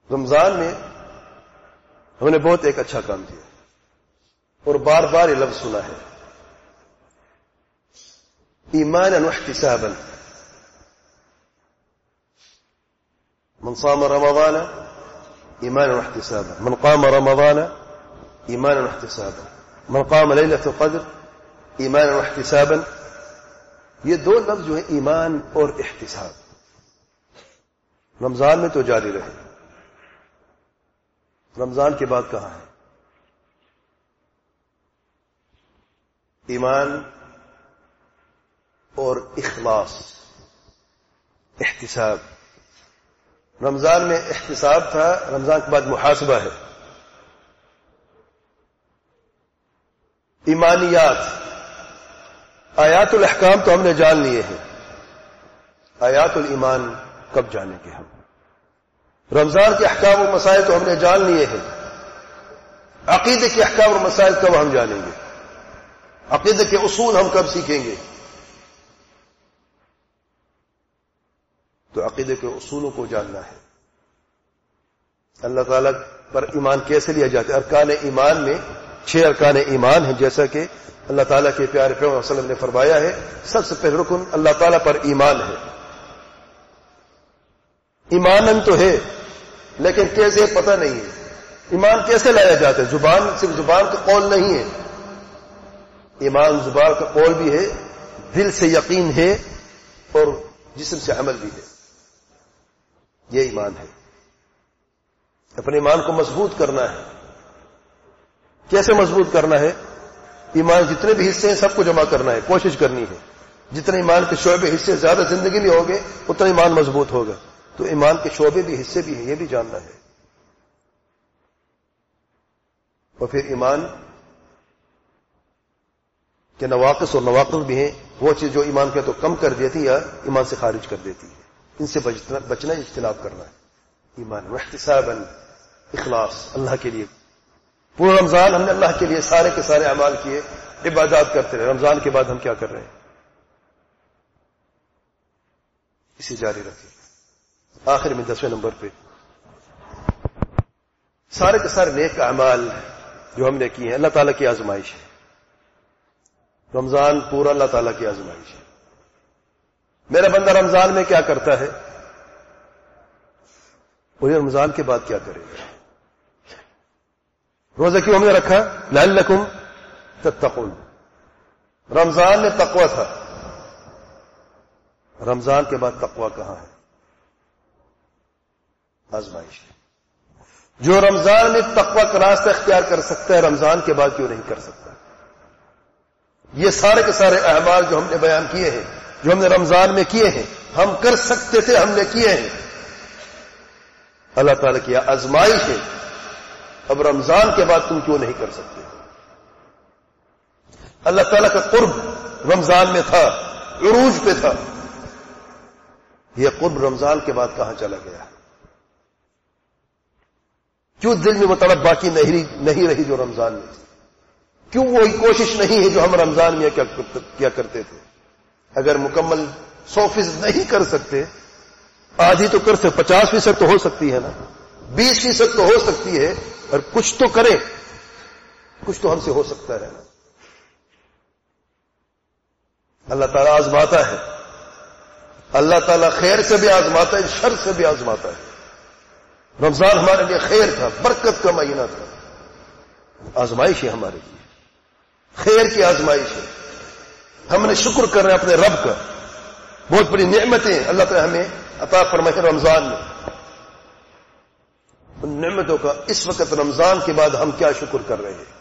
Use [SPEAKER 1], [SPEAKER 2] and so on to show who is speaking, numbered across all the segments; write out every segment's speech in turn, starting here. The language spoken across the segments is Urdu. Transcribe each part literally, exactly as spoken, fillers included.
[SPEAKER 1] رمضان میں ہم نے بہت ایک اچھا کام کیا اور بار بار یہ لفظ سنا ہے، ایمانا واحتسابا. من صام رمضان ایمانا واحتسابا، من قام رمضان ایمانا واحتسابا، من قام ليلة القدر ایمانا واحتسابا. یہ دو لفظ جو ہیں ایمان اور احتساب، رمضان میں تو جاری رہے. رمضان کے بعد کہاں ہے؟ ایمان اور اخلاص، احتساب. رمضان میں احتساب تھا، رمضان کے بعد محاسبہ ہے. ایمانیات، آیات الاحکام تو ہم نے جان لیے ہیں، آیات الایمان کب جانیں گے ہم؟ رمضان کے احکام و مسائل تو ہم نے جان لیے ہیں، عقیدے کے احکام اور مسائل کب ہم جانیں گے؟ عقیدے کے اصول ہم کب سیکھیں گے؟ تو عقیدے کے اصولوں کو جاننا ہے. اللہ تعالیٰ پر ایمان کیسے لیا جاتا ہے؟ ارکان ایمان میں چھ ارکان ایمان ہیں، جیسا کہ اللہ تعالیٰ کے پیارے پیغمبر صلی اللہ علیہ وسلم نے فرمایا ہے. سب سے پہلے رکن اللہ تعالیٰ پر ایمان ہے. ایمانن تو ہے لیکن کیسے پتہ نہیں ہے. ایمان کیسے لایا جاتا ہے؟ زبان صرف زبان کا قول نہیں ہے، ایمان زبان کا قول بھی ہے، دل سے یقین ہے اور جسم سے عمل بھی ہے. یہ ایمان ہے. اپنے ایمان کو مضبوط کرنا ہے. کیسے مضبوط کرنا ہے؟ ایمان جتنے بھی حصے ہیں سب کو جمع کرنا ہے، کوشش کرنی ہے. جتنے ایمان کے شعبے حصے زیادہ زندگی میں ہوگے اتنا ایمان مضبوط ہوگا. تو ایمان کے شعبے بھی حصے بھی ہیں، یہ بھی جاننا ہے. اور پھر ایمان کے نواقص اور نواقص بھی ہیں، وہ چیز جو ایمان کے تو کم کر دیتی ہے یا ایمان سے خارج کر دیتی ہے، ان سے بچنا بچنا اجتناب کرنا ہے. ایمان واحتسابا، اخلاص اللہ کے لیے. پورا رمضان ہم نے اللہ کے لیے سارے کے سارے اعمال کیے، عبادات کرتے رہے. رمضان کے بعد ہم کیا کر رہے ہیں؟ اسے جاری رکھیں. آخر میں دسویں نمبر پہ سارے کے سارے نیک اعمال جو ہم نے کیے ہیں اللہ تعالیٰ کی آزمائش ہے. رمضان پورا اللہ تعالیٰ کی آزمائش ہے. میرا بندہ رمضان میں کیا کرتا ہے اور یہ رمضان کے بعد کیا کرے گا؟ روزہ کیوں ہم نے رکھا؟ لعلکم تتقون. رمضان میں تقوی تھا، رمضان کے بعد تقوی کہاں ہے؟ آزمائش ہے. جو رمضان میں تقوی کا راستہ اختیار کر سکتا ہے رمضان کے بعد کیوں نہیں کر سکتا؟ یہ سارے کے سارے اعمال جو ہم نے بیان کیے ہیں، جو ہم نے رمضان میں کیے ہیں، ہم کر سکتے تھے، ہم نے کیے ہیں. اللہ تعالیٰ کی آزمائش ہے. اب رمضان کے بعد تم کیوں نہیں کر سکتے؟ اللہ تعالیٰ کا قرب رمضان میں تھا، عروج پہ تھا. یہ قرب رمضان کے بعد کہاں چلا گیا؟ کیوں دل میں وہ طلب باقی نہیں رہی جو رمضان میں تھی؟ کیوں وہی کوشش نہیں ہے جو ہم رمضان میں کیا کرتے تھے؟ اگر مکمل سو فیصد نہیں کر سکتے، آدھی تو کر سکتے، پچاس فیصد تو ہو سکتی ہے نا، بیس فیصد تو ہو سکتی ہے، اور کچھ تو کریں، کچھ تو ہم سے ہو سکتا ہے. اللہ تعالیٰ آزماتا ہے، اللہ تعالیٰ خیر سے بھی آزماتا ہے، شر سے بھی آزماتا ہے. رمضان ہمارے لیے خیر تھا، برکت کا مہینہ تھا. آزمائش ہے ہمارے لیے، خیر کی آزمائش ہے. ہم نے شکر کر رہے ہیں اپنے رب کا. بہت بڑی نعمتیں اللہ تعالیٰ ہمیں عطا فرمائے رمضان میں. ان نعمتوں کا اس وقت رمضان کے بعد ہم کیا شکر کر رہے ہیں؟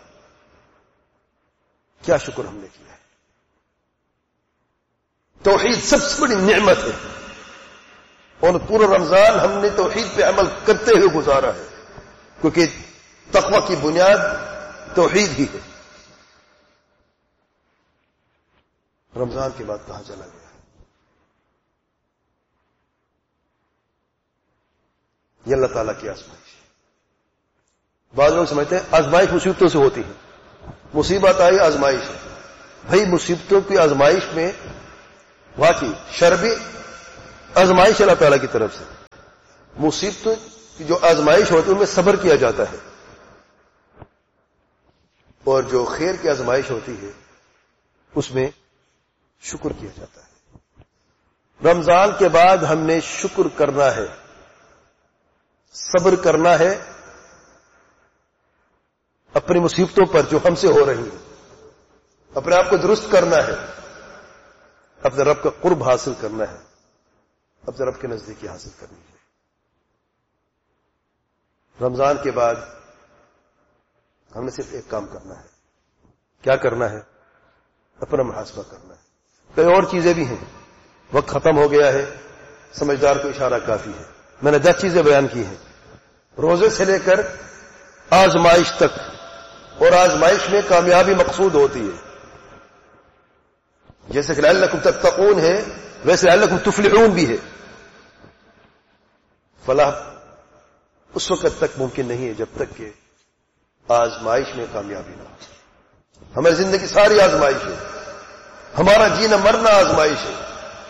[SPEAKER 1] کیا شکر ہم نے کیا ہے؟ توحید سب سے بڑی نعمت ہے، اور پورا رمضان ہم نے توحید پہ عمل کرتے ہوئے گزارا ہے، کیونکہ تقوی کی بنیاد توحید ہی ہے. رمضان کے بعد کہاں چلا گیا؟ یہ اللہ تعالیٰ کی آزمائش ہے. بعض لوگ سمجھتے ہیں آزمائش مصیبتوں سے ہوتی ہے. مصیبت آئی آزمائش ہے. بھائی مصیبتوں کی آزمائش میں واقعی شر بھی آزمائش اللہ تعالیٰ کی طرف سے. مصیبت کہ جو آزمائش ہوتی ہے ان میں صبر کیا جاتا ہے، اور جو خیر کی آزمائش ہوتی ہے اس میں شکر کیا جاتا ہے۔ رمضان کے بعد ہم نے شکر کرنا ہے، صبر کرنا ہے اپنی مصیبتوں پر جو ہم سے ہو رہی ہیں، اپنے آپ کو درست کرنا ہے، اپنے رب کا قرب حاصل کرنا ہے، اپنے رب کے نزدیکی حاصل کرنی ہے۔ رمضان کے بعد ہم نے صرف ایک کام کرنا ہے۔ کیا کرنا ہے؟ اپنا محاسبہ کرنا ہے۔ کئی اور چیزیں بھی ہیں، وقت ختم ہو گیا ہے، سمجھدار کو اشارہ کافی ہے۔ میں نے دس چیزیں بیان کی ہیں، روزے سے لے کر آزمائش تک، اور آزمائش میں کامیابی مقصود ہوتی ہے، جیسے کہ لعلکم تتقون ہے، ویسے لعلکم تفلحون بھی ہے۔ فلاح اس وقت تک ممکن نہیں ہے جب تک کہ آزمائش میں کامیابی نہ ہو۔ ہماری زندگی ساری آزمائش ہے، ہمارا جینا مرنا آزمائش ہے۔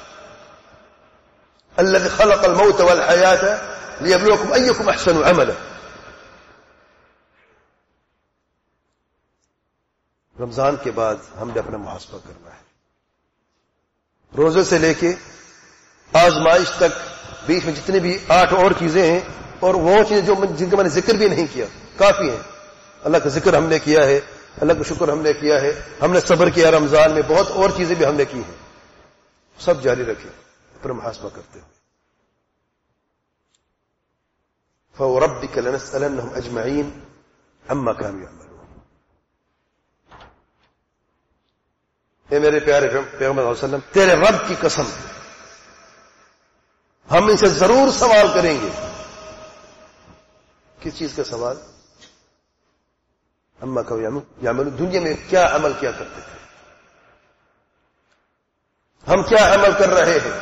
[SPEAKER 1] الذی خلق الموت والحیات لیبلوکم ایکم احسن عملا۔ رمضان کے بعد ہم نے اپنا محاسبہ کرنا ہے، روزے سے لے کے آزمائش تک، بیچ میں جتنی بھی آٹھ اور چیزیں ہیں، اور وہ چیزیں جو جن کا میں نے ذکر بھی نہیں کیا، کافی ہیں۔ اللہ کا ذکر ہم نے کیا ہے، اللہ کا شکر ہم نے کیا ہے، ہم نے صبر کیا رمضان میں، بہت اور چیزیں بھی ہم نے کی ہیں، سب جاری رکھیں اپنا محاسبہ کرتے ہوئے۔ فَوَرَبِّكَ لَنَسْأَلَنَّهُمْ أَجْمَعِينَ عَمَّا كَانُوا يَعْمَلُونَ۔ اے میرے پیارے پیغمبر صلی اللہ علیہ وسلم، تیرے رب کی قسم ہم ان سے ضرور سوال کریں گے۔ کس چیز کا سوال؟ عَمَّا كَانُوا يَعْمَلُونَ، دنیا میں کیا عمل کیا کرتے تھے، ہم کیا عمل کر رہے ہیں۔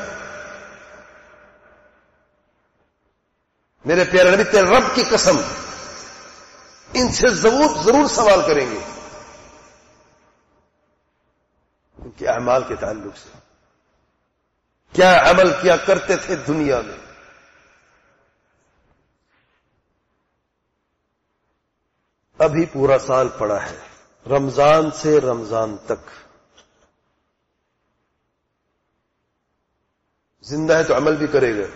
[SPEAKER 1] میرے پیارے نبی، تیرے رب کی قسم ان سے ضرور ضرور سوال کریں گے ان کے اعمال کے تعلق سے، کیا عمل کیا کرتے تھے دنیا میں۔ ابھی پورا سال پڑا ہے، رمضان سے رمضان تک۔ زندہ ہے تو عمل بھی کرے گا،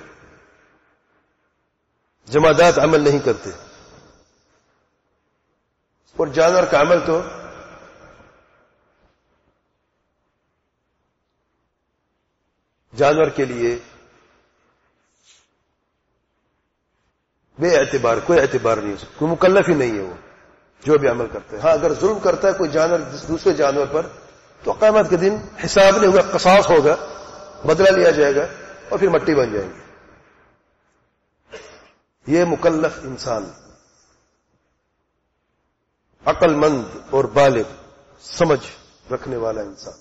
[SPEAKER 1] جمادات عمل نہیں کرتے، اور جانور کا عمل تو جانور کے لیے بے اعتبار، کوئی اعتبار نہیں ہو سکتا، کوئی مکلف ہی نہیں ہے وہ جو بھی عمل کرتا ہے۔ ہاں اگر ظلم کرتا ہے کوئی جانور دوسرے جانور پر، تو قیامت کے دن حساب نہیں ہوگا، قصاص ہوگا، بدلہ لیا جائے گا اور پھر مٹی بن جائیں گے۔ یہ مکلف انسان، عقل مند اور بالغ، سمجھ رکھنے والا انسان،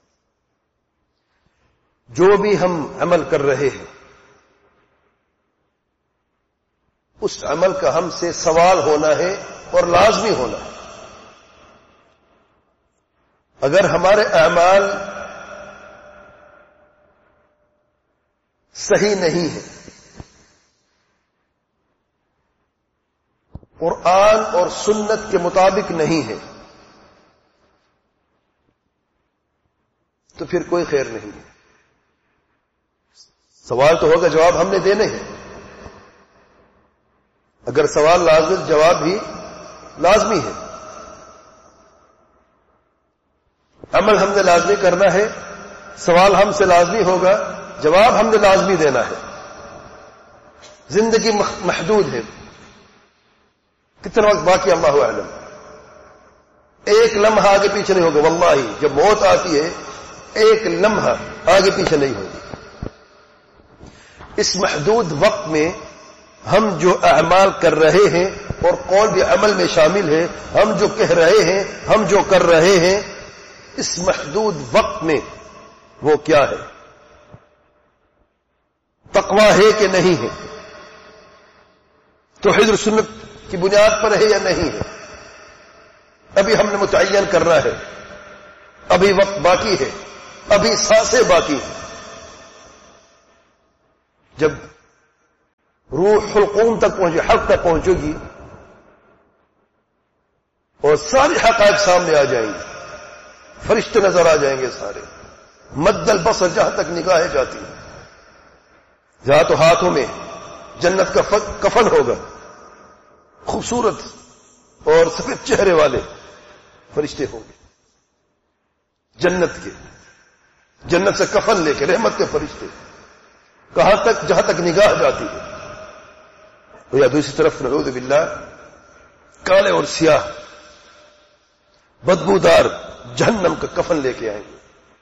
[SPEAKER 1] جو بھی ہم عمل کر رہے ہیں اس عمل کا ہم سے سوال ہونا ہے اور لازمی ہونا ہے۔ اگر ہمارے اعمال صحیح نہیں ہیں، قرآن اور سنت کے مطابق نہیں ہے، تو پھر کوئی خیر نہیں ہے۔ سوال تو ہوگا، جواب ہم نے دینے ہیں۔ اگر سوال لازمی، جواب بھی لازمی ہے۔ عمل ہم نے لازمی کرنا ہے، سوال ہم سے لازمی ہوگا، جواب ہم نے لازمی دینا ہے۔ زندگی محدود ہے، کتنا وقت باقی اللہ اعلم، ایک لمحہ آگے پیچھے نہیں ہوگا۔ واللہ جب موت آتی ہے ایک لمحہ آگے پیچھے نہیں ہوگی۔ اس محدود وقت میں ہم جو اعمال کر رہے ہیں، اور قول بھی عمل میں شامل ہے، ہم جو کہہ رہے ہیں، ہم جو کر رہے ہیں، اس محدود وقت میں وہ کیا ہے؟ تقوی ہے کہ نہیں ہے؟ توحید و سنت کی بنیاد پر ہے یا نہیں ہے؟ ابھی ہم نے متعین کرنا ہے، ابھی وقت باقی ہے، ابھی سانسیں باقی ہیں۔ جب روح القوم تک پہنچے، حق تک پہنچے گی اور ساری حقائق سامنے آ جائیں گے، فرشتے نظر آ جائیں گے سارے، مد البصر جہاں تک نگاہیں جاتی ہیں، جہاں تو ہاتھوں میں جنت کا کفن ہوگا، خوبصورت اور سفید چہرے والے فرشتے ہوں گے جنت کے، جنت سے کفن لے کے رحمت کے فرشتے، کہاں تک؟ جہاں تک نگاہ جاتی ہے۔ یا دوسری طرف نعوذ باللہ کالے اور سیاہ بدبودار جہنم کا کفن لے کے آئیں گے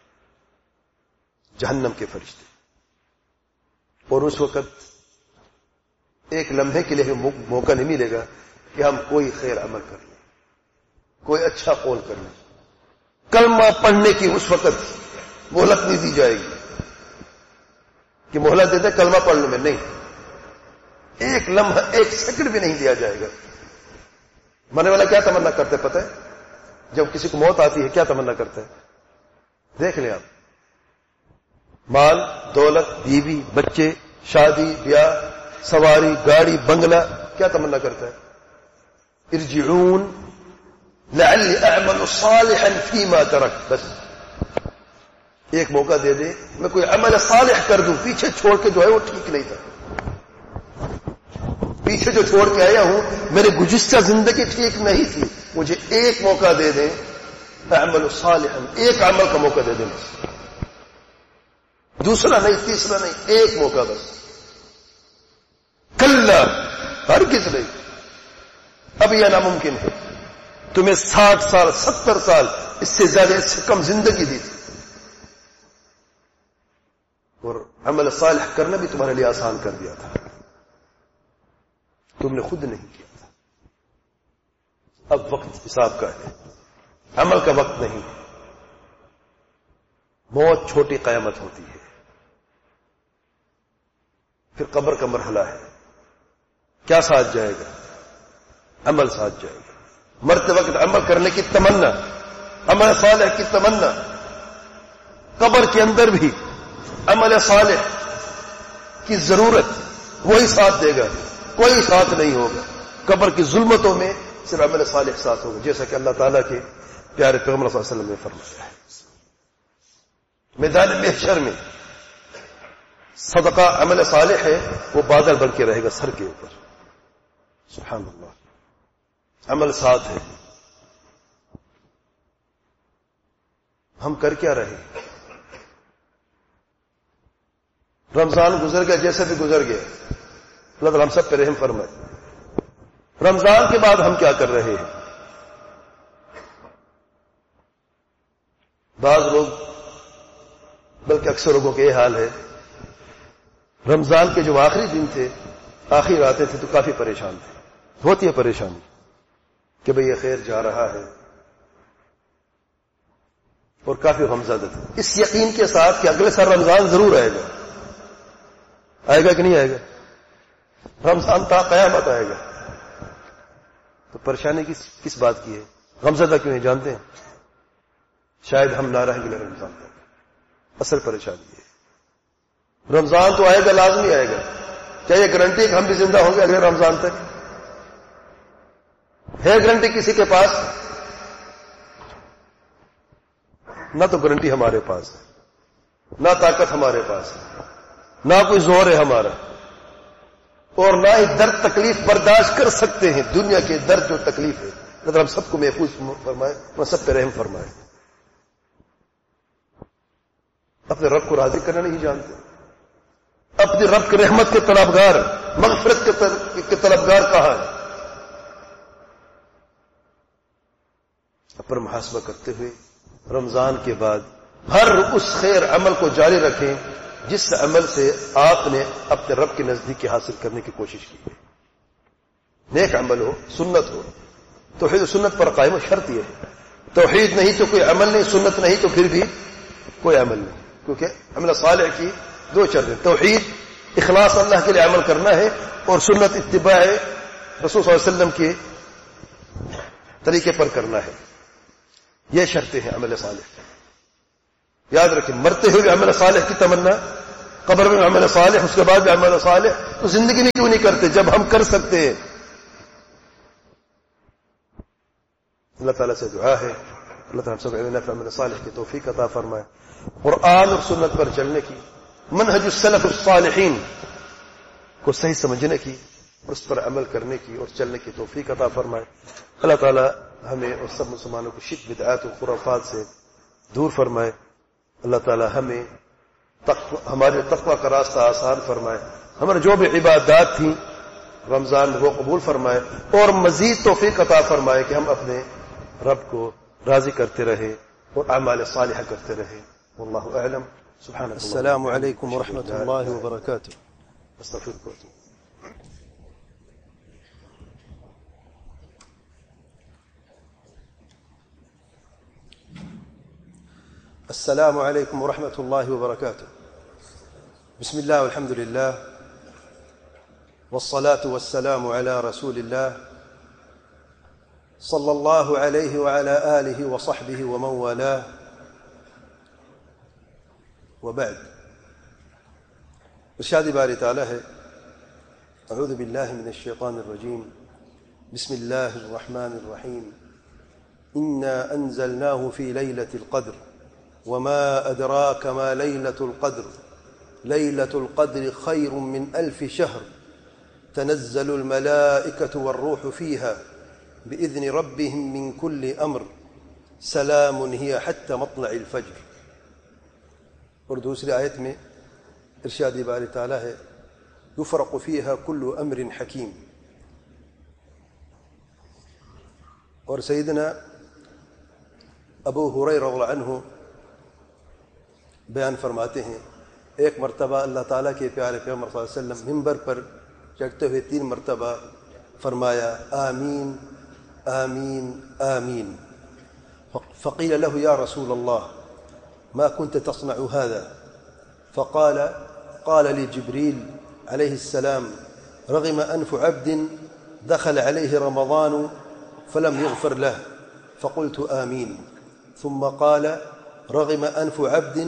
[SPEAKER 1] جہنم کے فرشتے، اور اس وقت ایک لمحے کے لیے موقع نہیں ملے گا کہ ہم کوئی خیر عمل کر لیں، کوئی اچھا قول کر لیں۔ کلمہ پڑھنے کی اس وقت مہلت نہیں دی جائے گی کہ مہلت دیتے کلمہ پڑھنے میں، نہیں، ایک لمحہ ایک سیکنڈ بھی نہیں دیا جائے گا۔ مرنے والا کیا تمنا کرتے پتہ ہے؟ جب کسی کو موت آتی ہے کیا تمنا کرتا ہے؟ دیکھ لیں آپ، مال، دولت، بیوی، بچے، شادی، بیاہ، سواری، گاڑی، بنگلہ، کیا تمنا کرتا ہے؟ ارجعون لعلی اعمل صالحا فیما ترکت، بس ایک موقع دے دے میں کوئی عمل صالح کر دوں، پیچھے چھوڑ کے جو ہے وہ ٹھیک نہیں تھا، پیچھے جو چھوڑ کے آیا ہوں میرے گزشتہ زندگی ٹھیک نہیں تھی، مجھے ایک موقع دے دیں، اعمل صالحا، ایک عمل کا موقع دے دیں، بس دوسرا نہیں، تیسرا نہیں، ایک موقع بس۔ کلا، ہرگز نہیں، اب یہ ناممکن ہے، تمہیں ساٹھ سال، ستر سال، اس سے زیادہ، اس سے کم زندگی دی تھی، اور عمل صالح کرنا بھی تمہارے لیے آسان کر دیا تھا، تم نے خود نہیں کیا تھا۔ اب وقت حساب کا ہے، عمل کا وقت نہیں، بہت چھوٹی قیامت ہوتی ہے، پھر قبر کا مرحلہ ہے، کیا ساتھ جائے گا؟ عمل ساتھ جائے گا، مرتے وقت عمل کرنے کی تمنا، عمل صالح کی تمنا، قبر کے اندر بھی عمل صالح کی ضرورت، وہی ساتھ دے گا، کوئی ساتھ نہیں ہوگا، قبر کی ظلمتوں میں صرف عمل صالح ساتھ ہوگا، جیسا کہ اللہ تعالیٰ کے پیارے پیغمبر صلی اللہ علیہ وسلم نے فرمایا ہے۔ میدان محشر میں صدقہ عمل صالح ہے، وہ بادل بن کے رہے گا سر کے اوپر، سبحان اللہ، عمل ساتھ ہے۔ ہم کر کیا رہے؟ رمضان گزر گیا جیسے بھی گزر گیا، اللہ تعالیٰ ہم سب پہ رحم فرمائے۔ رمضان کے بعد ہم کیا کر رہے ہیں؟ بعض لوگ، بلکہ اکثر لوگوں کے یہ حال ہے، رمضان کے جو آخری دن تھے، آخری راتیں تھے، تو کافی پریشان تھے، ہوتی ہے پریشانی کہ بھئی یہ خیر جا رہا ہے، اور کافی غمزدہ تھے، اس یقین کے ساتھ کہ اگلے سال رمضان ضرور آئے گا، آئے گا کہ نہیں آئے گا؟ رمضان تا قیامت آئے گا، تو پریشانی کس کس بات کی ہے؟ غمزدہ کیوں ہے جانتے ہیں؟ شاید ہم نہ رہیں گے رمضان تک، اصل پریشانی ہے رمضان تو آئے گا، لازمی آئے گا، کیا یہ گارنٹی کہ ہم بھی زندہ ہوں گے اگلے رمضان تک؟ ہے گارنٹی کسی کے پاس؟ نہ تو گارنٹی ہمارے پاس ہے، نہ طاقت ہمارے پاس ہے، نہ کوئی زور ہے ہمارا، اور نہ ہی درد تکلیف برداشت کر سکتے ہیں، دنیا کے درد جو تکلیف ہے، مطلب ہم سب کو محفوظ فرمائے، وہ سب پہ رحم فرمائے۔ اپنے رب کو راضی کرنا نہیں جانتے، اپنے رب کی رحمت کے طلبگار، مغفرت کے طلبگار کہاں ہے؟ اپنا محاسبہ کرتے ہوئے رمضان کے بعد ہر اس خیر عمل کو جاری رکھیں جس عمل سے آپ نے اپنے رب کے نزدیکی حاصل کرنے کی کوشش کی ہے، نیک عمل ہو، سنت ہو، توحید و سنت پر قائم و شرط یہ ہے، توحید نہیں تو کوئی عمل نہیں، سنت نہیں تو پھر بھی کوئی عمل نہیں، کیونکہ عمل صالح کی دو شرطیں، توحید اخلاص اللہ کے لیے عمل کرنا ہے، اور سنت اتباع رسول صلی اللہ علیہ وسلم کے طریقے پر کرنا ہے، یہ شرطیں ہیں عمل صالح۔ یاد رکھیں، مرتے ہوئے عمل صالح کی تمنا، قبر میں عمل صالح، اس کے بعد بھی عمل صالح، تو زندگی میں کیوں نہیں کرتے جب ہم کر سکتے ہیں؟ اللہ تعالیٰ سے دعا ہے اللہ تعالیٰ ہم سب علم عمل صالح کی توفیق عطا فرمائے، قرآن اور سنت پر چلنے کی، منہج السلف الصالحین کو صحیح سمجھنے کی، اس پر عمل کرنے کی اور چلنے کی توفیق عطا فرمائے۔ اللہ تعالیٰ ہمیں اور سب مسلمانوں کو شرک بدعات و خرافات سے دور فرمائے۔ اللہ تعالیٰ ہمیں تقوی ہمارے تقوی کا راستہ آسان فرمائے، ہمارے جو بھی عبادات تھیں رمضان میں وہ قبول فرمائے، اور مزید توفیق عطا فرمائے کہ ہم اپنے رب کو راضی کرتے رہے اور اعمال صالحہ کرتے رہے۔ واللہ اعلم۔ سبحانک
[SPEAKER 2] السلام علیکم ورحمۃ اللہ وبرکاتہ۔
[SPEAKER 1] استغفرک۔
[SPEAKER 2] السلام علیکم ورحمۃ اللہ وبرکاتہ۔ بسم اللہ والحمد للہ والصلاة والسلام علی رسول اللہ صلی اللہ علیہ وعلی آلہ وصحبہ ومن والاہ، وبعد۔ ارشاد باری تعالی ہے، اعوذ باللہ من الشیطان الرجیم، بسم اللہ الرحمن الرحیم، انا انزلناه فی لیلة القدر وما ادراک ما لیلة القدر لیلة القدر خیر من الف شہر تنزل الملائکة والروح فیها بإذن ربهم من كل أمر سلام هي حتى مطلع الفجر۔ اور دوسری آیت میں ارشاد باری تعالیٰ ہے، یفرق فیہا کل امر حکیم۔ اور سیدنا ابو ہریرہ رضی اللہ عنہ بیان فرماتے ہیں، ایک مرتبہ اللہ تعالیٰ کے پیارے پیغمبر صلی اللہ علیہ وسلم ممبر پر چڑھتے ہوئے تین مرتبہ فرمایا آمین آمین آمین، فقیل له یا رسول اللہ ما كنت تصنع هذا؟ فقال قال لي جبريل عليه السلام رغم أنف عبد دخل عليه رمضان فلم يغفر له فقلت آمين، ثم قال رغم أنف عبد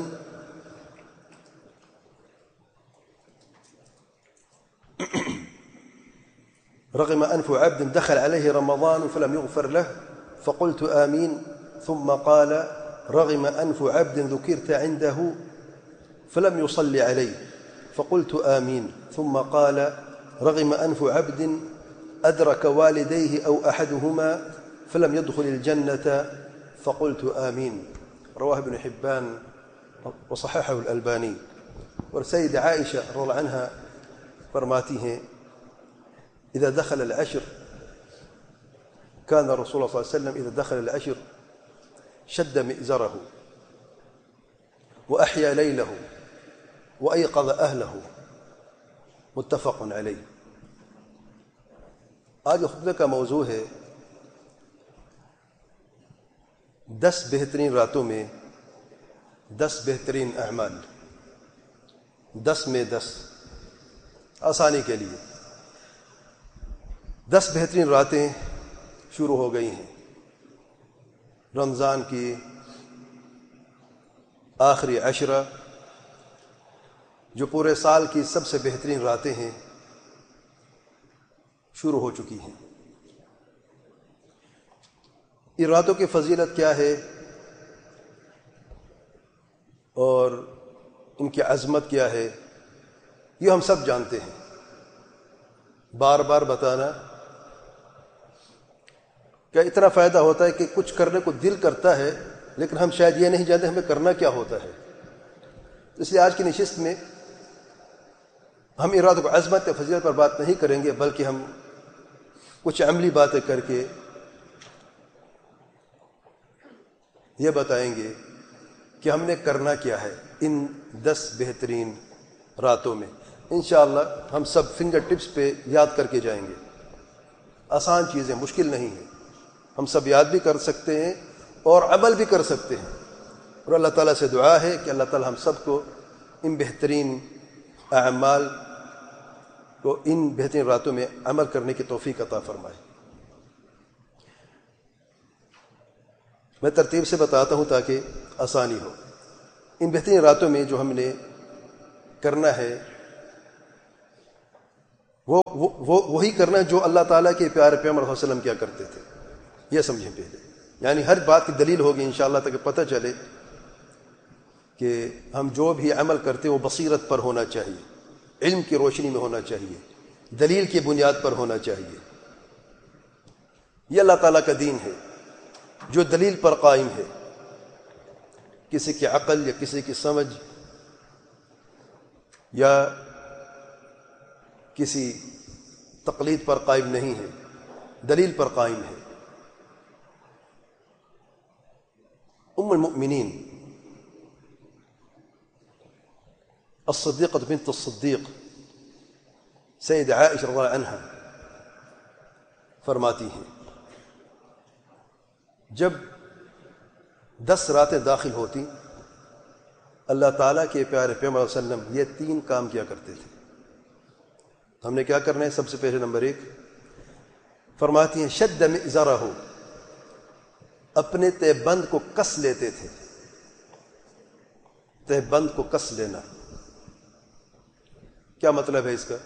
[SPEAKER 2] رغم أنف عبد دخل عليه رمضان فلم يغفر له فقلت آمين، ثم قال رغم أنف عبد ذكرت عنده فلم يصلي عليه فقلت آمين، ثم قال رغم أنف عبد أدرك والديه أو أحدهما فلم يدخل الجنة فقلت آمين۔ رواه ابن حبان وصححه الألباني۔ اور سید عائشہ رضی اللہ عنہا فرماتی ہیں، إذا دخل العشر كان رسول الله صلى الله عليه وسلم إذا دخل العشر شد مئزره وأحيا ليله وأيقظ أهله، متفق علیہ۔ آج خطبے کا موضوع ہے دس بہترین راتوں میں دس بہترین اعمال، دس میں دس، آسانی کے لیے۔ دس بہترین راتیں شروع ہو گئی ہیں، رمضان کی آخری عشرہ جو پورے سال کی سب سے بہترین راتیں ہیں شروع ہو چکی ہیں۔ ان راتوں کی فضیلت کیا ہے اور ان کی عظمت کیا ہے یہ ہم سب جانتے ہیں، بار بار بتانا کہ اتنا فائدہ ہوتا ہے کہ کچھ کرنے کو دل کرتا ہے لیکن ہم شاید یہ نہیں جانتے ہمیں کرنا کیا ہوتا ہے۔ اس لیے آج کی نشست میں ہم ارادوں کو عظمت یا فضیلت پر بات نہیں کریں گے، بلکہ ہم کچھ عملی باتیں کر کے یہ بتائیں گے کہ ہم نے کرنا کیا ہے ان دس بہترین راتوں میں۔ انشاءاللہ ہم سب فنگر ٹپس پہ یاد کر کے جائیں گے۔ آسان چیزیں، مشکل نہیں ہیں، ہم سب یاد بھی کر سکتے ہیں اور عمل بھی کر سکتے ہیں، اور اللہ تعالیٰ سے دعا ہے کہ اللہ تعالیٰ ہم سب کو ان بہترین اعمال کو ان بہترین راتوں میں عمل کرنے کی توفیق عطا فرمائے۔ میں ترتیب سے بتاتا ہوں تاکہ آسانی ہو۔ ان بہترین راتوں میں جو ہم نے کرنا ہے وہ وہ وہی کرنا ہے جو اللہ تعالیٰ کے پیارے پیغمبر صلی اللہ علیہ وسلم کیا کرتے تھے. یہ سمجھیں پہلے. یعنی ہر بات کی دلیل ہوگی انشاءاللہ تاکہ پتہ چلے کہ ہم جو بھی عمل کرتے ہیں وہ بصیرت پر ہونا چاہیے, علم کی روشنی میں ہونا چاہیے, دلیل کی بنیاد پر ہونا چاہیے. یہ اللہ تعالیٰ کا دین ہے جو دلیل پر قائم ہے. کسی کی عقل یا کسی کی سمجھ یا کسی تقلید پر قائم نہیں ہے, دلیل پر قائم ہے. ام المؤمنین الصدیقہ بنت الصدیق سید عائشہ رضی اللہ عنہا فرماتی ہیں جب دس راتیں داخل ہوتی اللہ تعالیٰ کے پیارے پیغمبر صلی اللہ علیہ وسلم یہ تین کام کیا کرتے تھے. ہم نے کیا کرنا ہے؟ سب سے پہلے نمبر ایک فرماتی ہیں شد مئزرہ, اپنے تہ بند کو کس لیتے تھے. تہ بند کو کس لینا کیا مطلب ہے اس کا؟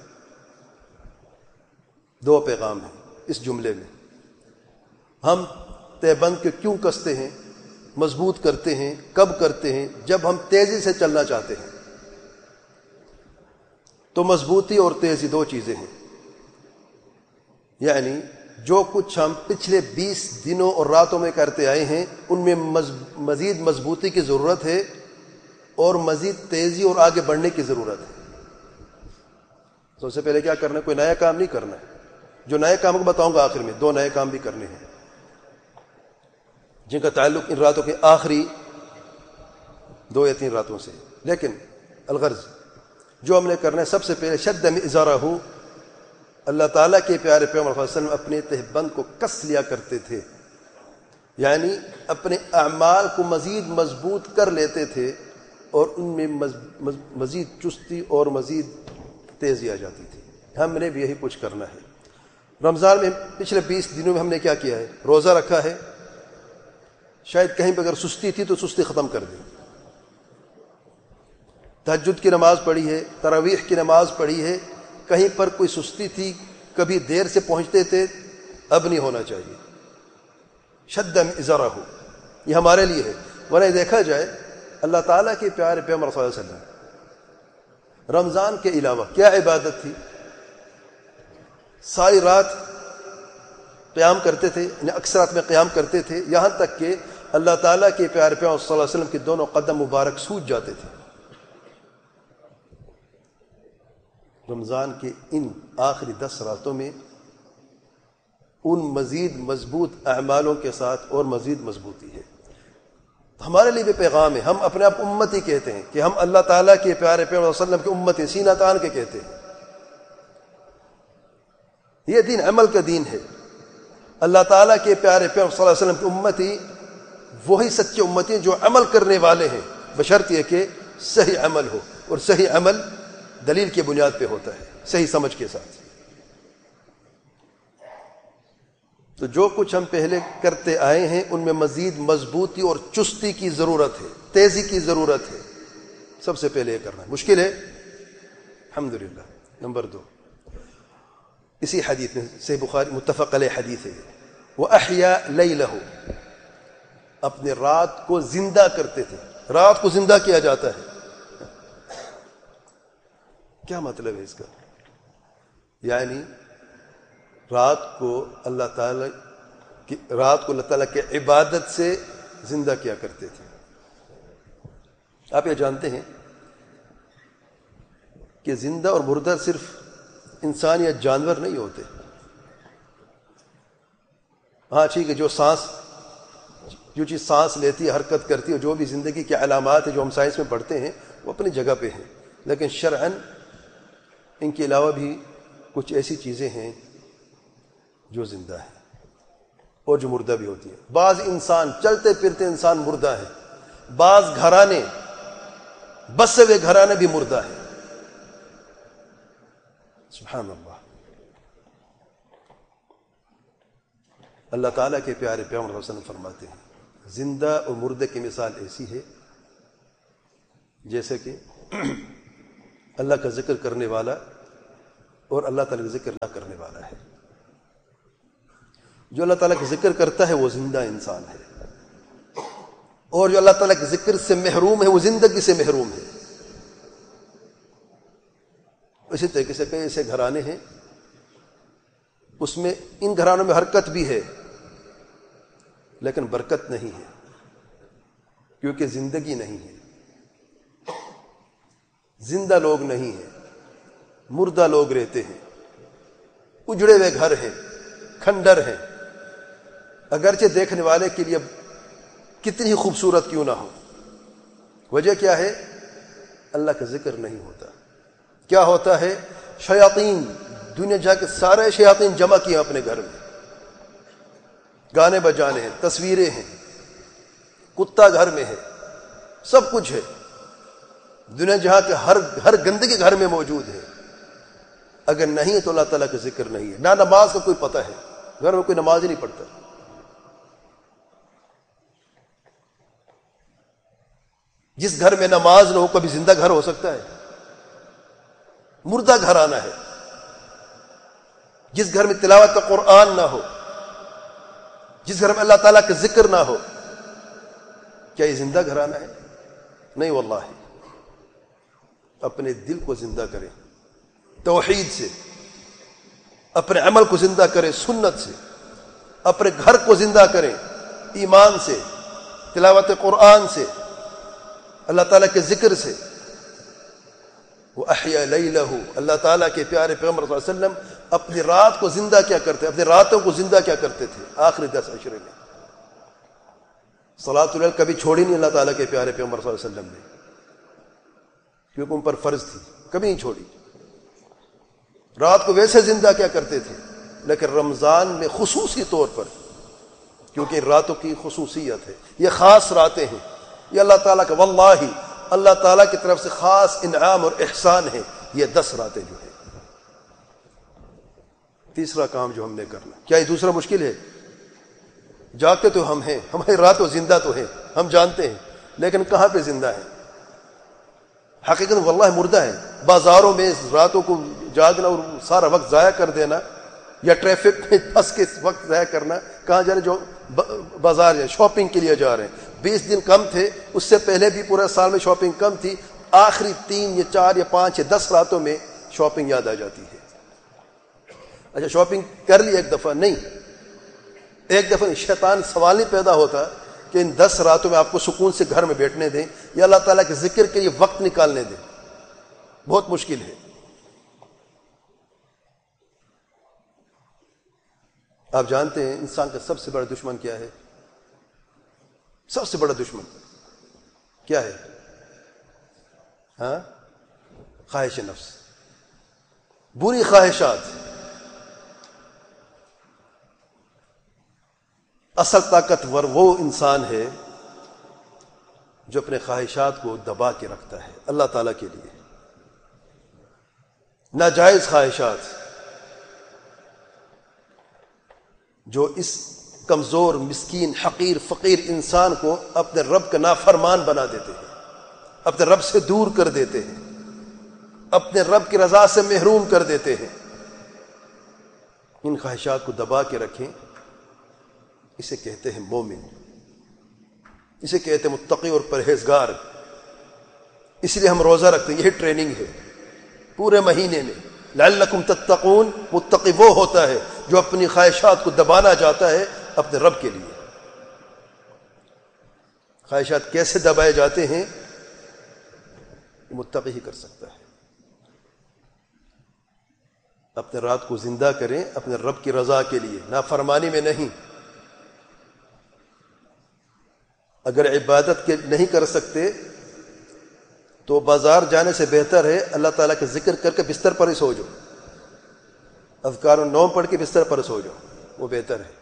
[SPEAKER 2] دو پیغام ہیں اس جملے میں. ہم تہ بند کے کیوں کستے ہیں, مضبوط کرتے ہیں, کب کرتے ہیں؟ جب ہم تیزی سے چلنا چاہتے ہیں. تو مضبوطی اور تیزی دو چیزیں ہیں. یعنی جو کچھ ہم پچھلے بیس دنوں اور راتوں میں کرتے آئے ہیں ان میں مزید مضبوطی کی ضرورت ہے اور مزید تیزی اور آگے بڑھنے کی ضرورت ہے. سب سے پہلے کیا کرنا ہے؟ کوئی نیا کام نہیں کرنا ہے. جو نئے کام کو بتاؤں گا آخر میں, دو نئے کام بھی کرنے ہیں جن کا تعلق ان راتوں کے آخری دو یا تین راتوں سے. لیکن الغرض جو ہم نے کرنا ہے سب سے پہلے شد مئزرہ, اللہ تعالیٰ کے پیارے پیغمبر صلی اللہ علیہ وسلم اپنے تہ بند کو کس لیا کرتے تھے. یعنی اپنے اعمال کو مزید مضبوط کر لیتے تھے اور ان میں مزید چستی اور مزید تیزی آ جاتی تھی. ہم نے بھی یہی کچھ کرنا ہے. رمضان میں پچھلے بیس دنوں میں ہم نے کیا کیا ہے؟ روزہ رکھا ہے. شاید کہیں پہ اگر سستی تھی تو سستی ختم کر دی. تہجد کی نماز پڑھی ہے, تراویح کی نماز پڑھی ہے. کہیں پر کوئی سستی تھی, کبھی دیر سے پہنچتے تھے, اب نہیں ہونا چاہیے. شد مئزرہ, یہ ہمارے لیے ہے. ورنہ دیکھا جائے اللہ تعالیٰ کے پیارے پیغمبر صلی اللہ علیہ وسلم رمضان کے علاوہ کیا عبادت تھی؟ ساری رات قیام کرتے تھے, اکثرات میں قیام کرتے تھے, یہاں تک کہ اللہ تعالیٰ کے پیارے پیغمبر صلی اللہ علیہ وسلم کے دونوں قدم مبارک سوج جاتے تھے. رمضان کے ان آخری دس راتوں میں ان مزید مضبوط اعمالوں کے ساتھ اور مزید مضبوطی ہے. ہمارے لیے بھی پیغام ہے. ہم اپنے آپ امتی کہتے ہیں کہ ہم اللہ تعالیٰ کے پیارے پیغمبر صلی اللہ علیہ وسلم کی امت ہیں, سینہ تان کے کہتے ہیں. یہ دین عمل کا دین ہے. اللہ تعالیٰ کے پیارے پیغمبر صلی اللہ علیہ وسلم کی امتی وہی سچے امتی ہیں جو عمل کرنے والے ہیں, بشرط یہ کہ صحیح عمل ہو, اور صحیح عمل دلیل کی بنیاد پہ ہوتا ہے, صحیح سمجھ کے ساتھ. تو جو کچھ ہم پہلے کرتے آئے ہیں ان میں مزید مضبوطی اور چستی کی ضرورت ہے, تیزی کی ضرورت ہے. سب سے پہلے یہ کرنا ہے. مشکل ہے الحمدللہ. نمبر دو, اسی حدیث میں صحیح بخاری متفق علیہ حدیث ہے, وَأَحْيَا لَيْلَهُ, اپنے رات کو زندہ کرتے تھے. رات کو زندہ کیا جاتا ہے. کیا مطلب ہے اس کا؟ یعنی رات کو اللہ تعالیٰ کی رات کو اللہ تعالیٰ کے عبادت سے زندہ کیا کرتے تھے. آپ یہ جانتے ہیں کہ زندہ اور مردہ صرف انسان یا جانور نہیں ہوتے. ہاں ٹھیک ہے, جو سانس جو چیز سانس لیتی ہے, حرکت کرتی ہے, جو بھی زندگی کی علامات ہیں جو ہم سائنس میں پڑھتے ہیں وہ اپنی جگہ پہ ہیں. لیکن شرعاً ان کے علاوہ بھی کچھ ایسی چیزیں ہیں جو زندہ ہیں اور جو مردہ بھی ہوتی ہیں. بعض انسان چلتے پھرتے انسان مردہ ہے, بعض گھرانے بسے ہوئے گھرانے بھی مردہ ہیں. سبحان اللہ. اللہ تعالیٰ کے پیارے پیغمبر صلی اللہ علیہ وسلم فرماتے ہیں زندہ اور مردے کی مثال ایسی ہے جیسے کہ اللہ کا ذکر کرنے والا اور اللہ تعالیٰ کا ذکر نہ کرنے والا ہے۔ جو اللہ تعالیٰ کا ذکر کرتا ہے وہ زندہ انسان ہے، اور جو اللہ تعالیٰ کے ذکر سے محروم ہے وہ زندگی سے محروم ہے۔ اسی طریقے سے کئی ایسے گھرانے ہیں، اس میں ان گھرانوں میں حرکت بھی ہے لیکن برکت نہیں ہے، کیونکہ زندگی نہیں ہے، زندہ لوگ نہیں ہیں، مردہ لوگ رہتے ہیں، اجڑے ہوئے گھر ہیں، کھنڈر ہیں، اگرچہ دیکھنے والے کے لیے کتنی ہی خوبصورت کیوں نہ ہو۔ وجہ کیا ہے؟ اللہ کا ذکر نہیں ہوتا۔ کیا ہوتا ہے؟ شیاطین، دنیا جا کے سارے شیاطین جمع کیے اپنے گھر میں، گانے بجانے ہیں، تصویریں ہیں، کتا گھر میں ہے، سب کچھ ہے، دنیا جہاں کے ہر ہر گندگی گھر میں موجود ہے۔ اگر نہیں ہے تو اللہ تعالیٰ کا ذکر نہیں ہے، نہ نماز کا کوئی پتہ ہے، گھر میں کوئی نماز ہی نہیں پڑھتا۔ جس گھر میں نماز نہ ہو کبھی زندہ گھر ہو سکتا ہے؟ مردہ گھر آنا ہے۔ جس گھر میں تلاوت قرآن نہ ہو، جس گھر میں اللہ تعالیٰ کا ذکر نہ ہو، کیا یہ زندہ گھر آنا ہے؟ نہیں واللہ۔ اپنے دل کو زندہ کریں توحید سے، اپنے عمل کو زندہ کریں سنت سے، اپنے گھر کو زندہ کریں ایمان سے، تلاوت قرآن سے، اللہ تعالیٰ کے ذکر سے۔ وَأَحْيَا لَيْلَهُ، اللہ تعالیٰ کے پیارے پیغمبر صلی اللہ علیہ وسلم اپنی رات کو زندہ کیا کرتے، اپنی راتوں کو زندہ کیا کرتے تھے آخری دس عشرے میں۔ صلاۃ اللیل کبھی چھوڑی نہیں اللہ تعالیٰ کے پیارے پیغمبر صلی اللہ علیہ وسلم نے، کیونکہ ان پر فرض تھی، کبھی نہیں چھوڑی۔ رات کو ویسے زندہ کیا کرتے تھے، لیکن رمضان میں خصوصی طور پر، کیونکہ راتوں کی خصوصیت ہے، یہ خاص راتیں ہیں، یہ اللہ تعالیٰ کا واللہ اللہ تعالیٰ کی طرف سے خاص انعام اور احسان ہے یہ دس راتیں جو ہے۔ تیسرا کام جو ہم نے کرنا، کیا یہ دوسرا مشکل ہے؟ جاگتے تو ہم ہیں، ہماری راتوں زندہ تو ہیں، ہم جانتے ہیں، لیکن کہاں پہ زندہ ہیں؟ حقیقت واللہ مردہ ہے۔ بازاروں میں راتوں کو جاگنا اور سارا وقت ضائع کر دینا، یا ٹریفک میں پھنس کے وقت ضائع کرنا، کہاں جا رہے جو بازار جائیں شاپنگ کے لیے جا رہے ہیں، بیس دن کم تھے، اس سے پہلے بھی پورے سال میں شاپنگ کم تھی، آخری تین یا چار یا پانچ یا دس راتوں میں شاپنگ یاد آ جاتی ہے۔ اچھا شاپنگ کر لی ایک دفعہ، نہیں ایک دفعہ نہیں، شیطان سوال نہیں پیدا ہوتا کہ ان دس راتوں میں آپ کو سکون سے گھر میں بیٹھنے دیں یا اللہ تعالیٰ کے ذکر کے لیے وقت نکالنے دیں، بہت مشکل ہے۔ آپ جانتے ہیں انسان کا سب سے بڑا دشمن کیا ہے؟ سب سے بڑا دشمن کیا ہے؟ ہاں، خواہش نفس، بری خواہشات۔ اصل طاقتور وہ انسان ہے جو اپنے خواہشات کو دبا کے رکھتا ہے اللہ تعالیٰ کے لیے۔ ناجائز خواہشات جو اس کمزور، مسکین، حقیر، فقیر انسان کو اپنے رب کا نافرمان بنا دیتے ہیں، اپنے رب سے دور کر دیتے ہیں، اپنے رب کی رضا سے محروم کر دیتے ہیں۔ ان خواہشات کو دبا کے رکھیں، اسے کہتے ہیں مومن، اسے کہتے ہیں متقی اور پرہیزگار۔ اس لیے ہم روزہ رکھتے ہیں، یہی ٹریننگ ہے پورے مہینے میں۔ لعلکم تتقون، متقی وہ ہوتا ہے جو اپنی خواہشات کو دبانا چاہتا ہے اپنے رب کے لیے۔ خواہشات کیسے دبائے جاتے ہیں؟ متقی ہی کر سکتا ہے۔ اپنے رات کو زندہ کریں اپنے رب کی رضا کے لیے، نافرمانی میں نہیں۔ اگر عبادت کے نہیں کر سکتے تو بازار جانے سے بہتر ہے اللہ تعالیٰ کا ذکر کر کے بستر پر ہی سو جاؤ، اذکار و نوم پڑھ کے بستر پر سو جاؤ، وہ بہتر ہے۔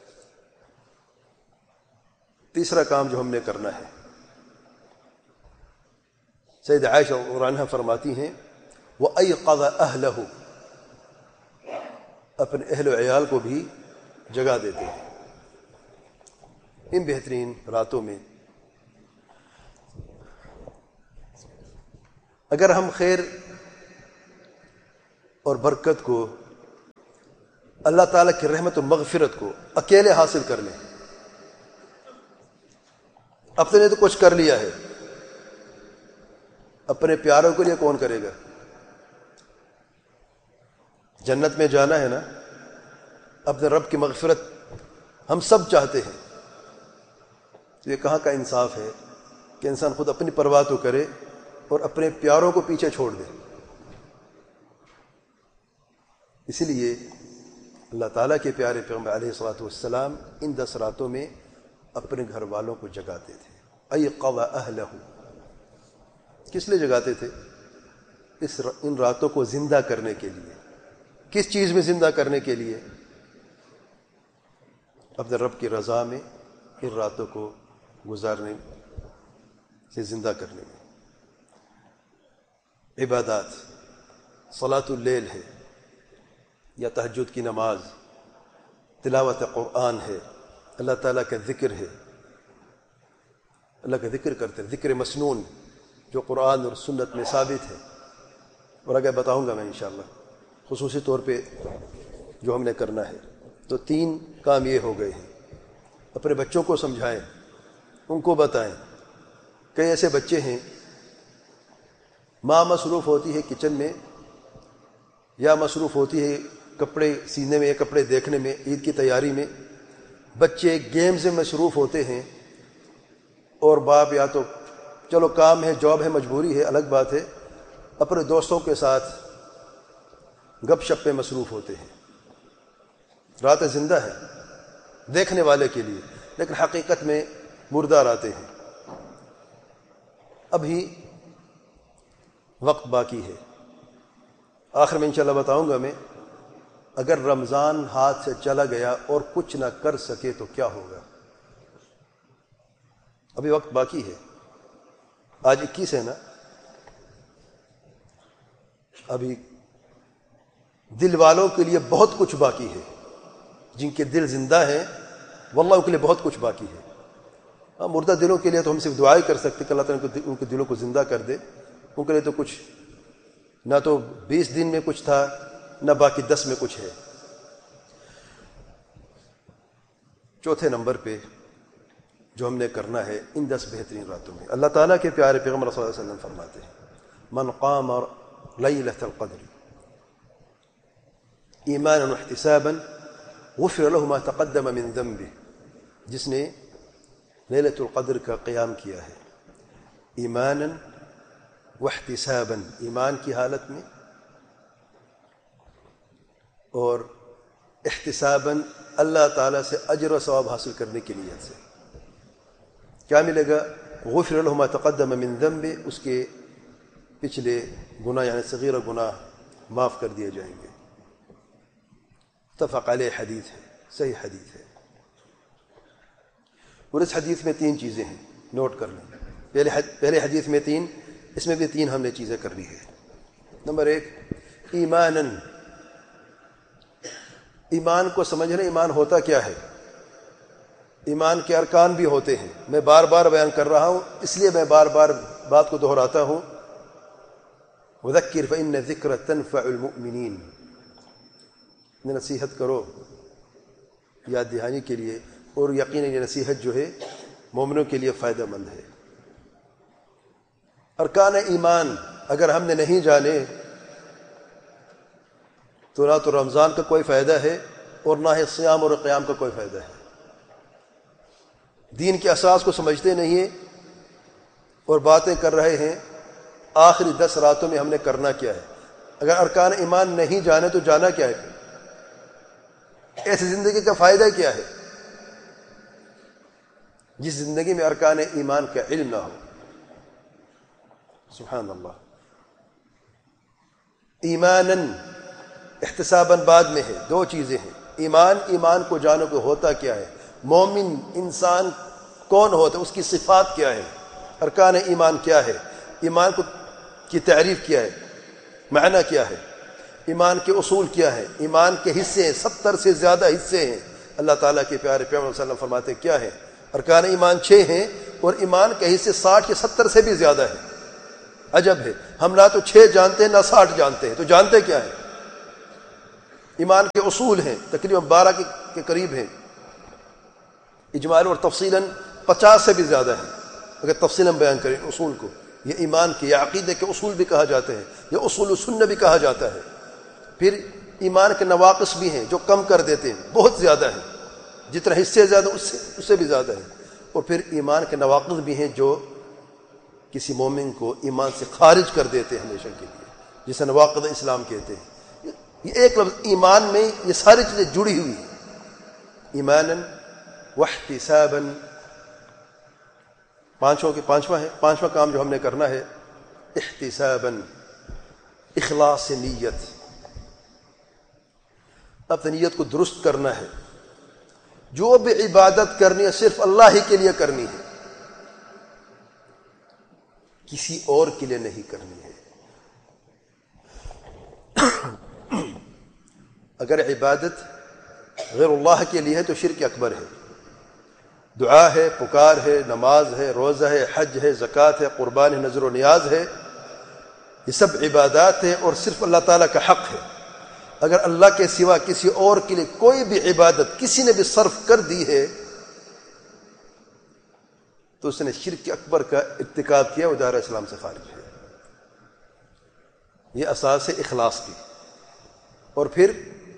[SPEAKER 2] تیسرا کام جو ہم نے کرنا ہے، سید عائشہ رضی اللہ عنہا فرماتی ہیں وَأَيْقَظَ أَهْلَهُ، اپنے اہل و عیال کو بھی جگا دیتے ہیں ان بہترین راتوں میں۔ اگر ہم خیر اور برکت کو، اللہ تعالیٰ کی رحمت و مغفرت کو اکیلے حاصل کر لیں. اپنے نے تو کچھ کر لیا ہے، اپنے پیاروں کے لیے کون کرے گا؟ جنت میں جانا ہے نا، اپنے رب کی مغفرت ہم سب چاہتے ہیں. تو یہ کہاں کا انصاف ہے کہ انسان خود اپنی پرواہ تو کرے اور اپنے پیاروں کو پیچھے چھوڑ دے. اسی لیے اللہ تعالیٰ کے پیارے پیغمبر علیہ الصلوۃ والسلام ان دس راتوں میں اپنے گھر والوں کو جگاتے تھے. ایقظ اہلہ، کس لیے جگاتے تھے؟ اس ان راتوں کو زندہ کرنے کے لیے. کس چیز میں زندہ کرنے کے لیے؟ اپنے رب کی رضا میں ان راتوں کو گزارنے سے زندہ کرنے میں. عبادات، صلاۃ اللیل ہے یا تہجد کی نماز، تلاوت قرآن ہے، اللہ تعالیٰ کا ذکر ہے، اللہ کا ذکر کرتے ہیں، ذکر مسنون جو قرآن اور سنت میں ثابت ہے. اور آگے بتاؤں گا میں انشاءاللہ خصوصی طور پہ جو ہم نے کرنا ہے. تو تین کام یہ ہو گئے ہیں. اپنے بچوں کو سمجھائیں، ان کو بتائیں. کئی ایسے بچے ہیں ماں مصروف ہوتی ہے کچن میں یا مصروف ہوتی ہے کپڑے سینے میں یا کپڑے دیکھنے میں، عید کی تیاری میں. بچے گیمز میں مصروف ہوتے ہیں اور باپ یا تو چلو کام ہے، جاب ہے، مجبوری ہے، الگ بات ہے، اپنے دوستوں کے ساتھ گپ شپ میں مصروف ہوتے ہیں. راتیں زندہ ہے دیکھنے والے کے لیے، لیکن حقیقت میں مردہ راتیں ہیں. ابھی وقت باقی ہے. آخر میں انشاءاللہ بتاؤں گا میں، اگر رمضان ہاتھ سے چلا گیا اور کچھ نہ کر سکے تو کیا ہوگا. ابھی وقت باقی ہے. آج اکیس ہے نا. ابھی دل والوں کے لیے بہت کچھ باقی ہے. جن کے دل زندہ ہیں واللہ ان کے لیے بہت کچھ باقی ہے. ہاں، مردہ دلوں کے لیے تو ہم صرف دعائیں کر سکتے کہ اللہ تعالیٰ ان کے دلوں کو زندہ کر دے. ان کے لیے تو کچھ نہ تو بیس دن میں کچھ تھا، نہ باقی دس میں کچھ ہے. چوتھے نمبر پہ جو ہم نے کرنا ہے ان دس بہترین راتوں میں، اللہ تعالیٰ کے پیارے پیغمبر صلی اللہ علیہ وسلم فرماتے ہیں من قام لیلۃ القدر ایمانا واحتسابا غفر له ما تقدم من ذنبه. جس نے لیلۃ القدر کا قیام کیا ہے ایمانا واحتسابا، ایمان کی حالت میں، اور احتسابا اللہ تعالیٰ سے اجر و ثواب حاصل کرنے کی نیت سے، کیا ملے گا؟ غفر له ما تقدم من ذنبه، اس کے پچھلے گناہ یعنی صغیر گناہ معاف کر دیے جائیں گے. متفق علیہ حدیث ہے، صحیح حدیث ہے. اور اس حدیث میں تین چیزیں ہیں، نوٹ کر لیں. پہلے پہلے حدیث میں تین، اس میں بھی تین ہم نے چیزیں کر لی ہے. نمبر ایک، ایمانن، ایمان کو سمجھنا. ایمان ہوتا کیا ہے؟ ایمان کے ارکان بھی ہوتے ہیں. میں بار بار بیان کر رہا ہوں، اس لیے میں بار بار بات کو دہراتا ہوں. وذکر فإن الذکر تنفع المؤمنین، نصیحت کرو یاد دہانی کے لیے، اور یقیناً یہ نصیحت جو ہے مومنوں کے لیے فائدہ مند ہے. ارکان ایمان اگر ہم نے نہیں جانے تو نہ تو رمضان کا کوئی فائدہ ہے اور نہ ہی صیام اور قیام کا کوئی فائدہ ہے. دین کے اساس کو سمجھتے نہیں ہیں اور باتیں کر رہے ہیں. آخری دس راتوں میں ہم نے کرنا کیا ہے؟ اگر ارکان ایمان نہیں جانے تو جانا کیا ہے؟ ایسی زندگی کا فائدہ کیا ہے جس زندگی میں ارکان ایمان کا علم نہ ہو؟ سبحان اللہ. ایمانن، احتساباً بعد میں ہے. دو چیزیں ہیں. ایمان، ایمان کو جانو کہ ہوتا کیا ہے، مومن انسان کون ہوتا ہے، اس کی صفات کیا ہے، ارکان ایمان کیا ہے، ایمان کو کی تعریف کیا ہے، معنی کیا ہے، ایمان کے اصول کیا ہے، ایمان کے حصے ہیں، ستر سے زیادہ حصے ہیں. اللہ تعالیٰ کے پیارے پیغمبر صلی اللہ علیہ وسلم فرماتے کیا ہے؟ ارکان ایمان چھ ہیں اور ایمان کے حصے ساٹھ یا ستر سے بھی زیادہ ہیں. عجب ہے، ہم نہ تو چھ جانتے ہیں نہ ساٹھ جانتے ہیں. تو جانتے کیا ہے؟ ایمان کے اصول ہیں، تقریباً بارہ کے قریب ہیں، اجمال اور تفصیلاً پچاس سے بھی زیادہ ہیں اگر تفصیلاً بیان کریں اصول کو۔ یہ ایمان کے یا عقیدے کے اصول بھی کہا جاتے ہیں، یا اصول السنہ بھی کہا جاتا ہے۔ پھر ایمان کے نواقص بھی ہیں جو کم کر دیتے ہیں، بہت زیادہ ہیں، جتنا حصے زیادہ اس سے اس سے بھی زیادہ ہیں۔ اور پھر ایمان کے نواقص بھی ہیں جو کسی مومن کو ایمان سے خارج کر دیتے ہیں ہمیشہ کے لیے، جسے نواقض اسلام کہتے ہیں۔ یہ ایک لفظ ایمان میں یہ ساری چیزیں جڑی ہوئی ہیں، ایماناً واحتساباً۔ پانچوں کے پانچواں ہے، پانچواں کام جو ہم نے کرنا ہے احتساباً، اخلاص نیت، اپنی نیت کو درست کرنا ہے۔ جو بھی عبادت کرنی ہے صرف اللہ ہی کے لیے کرنی ہے، کسی اور کے لیے نہیں کرنی ہے۔ اگر عبادت غیر اللہ کے لیے ہے تو شرک اکبر ہے۔ دعا ہے، پکار ہے، نماز ہے، روزہ ہے، حج ہے، زکوٰۃ ہے، قربان ہے، نذر و نیاز ہے، یہ سب عبادات ہیں اور صرف اللہ تعالیٰ کا حق ہے۔ اگر اللہ کے سوا کسی اور کے لیے کوئی بھی عبادت کسی نے بھی صرف کر دی ہے تو اس نے شرک اکبر کا ارتکاب کیا، وہ دائرہ اسلام سے خارج ہے۔ یہ اساس ہے اخلاص کی۔ اور پھر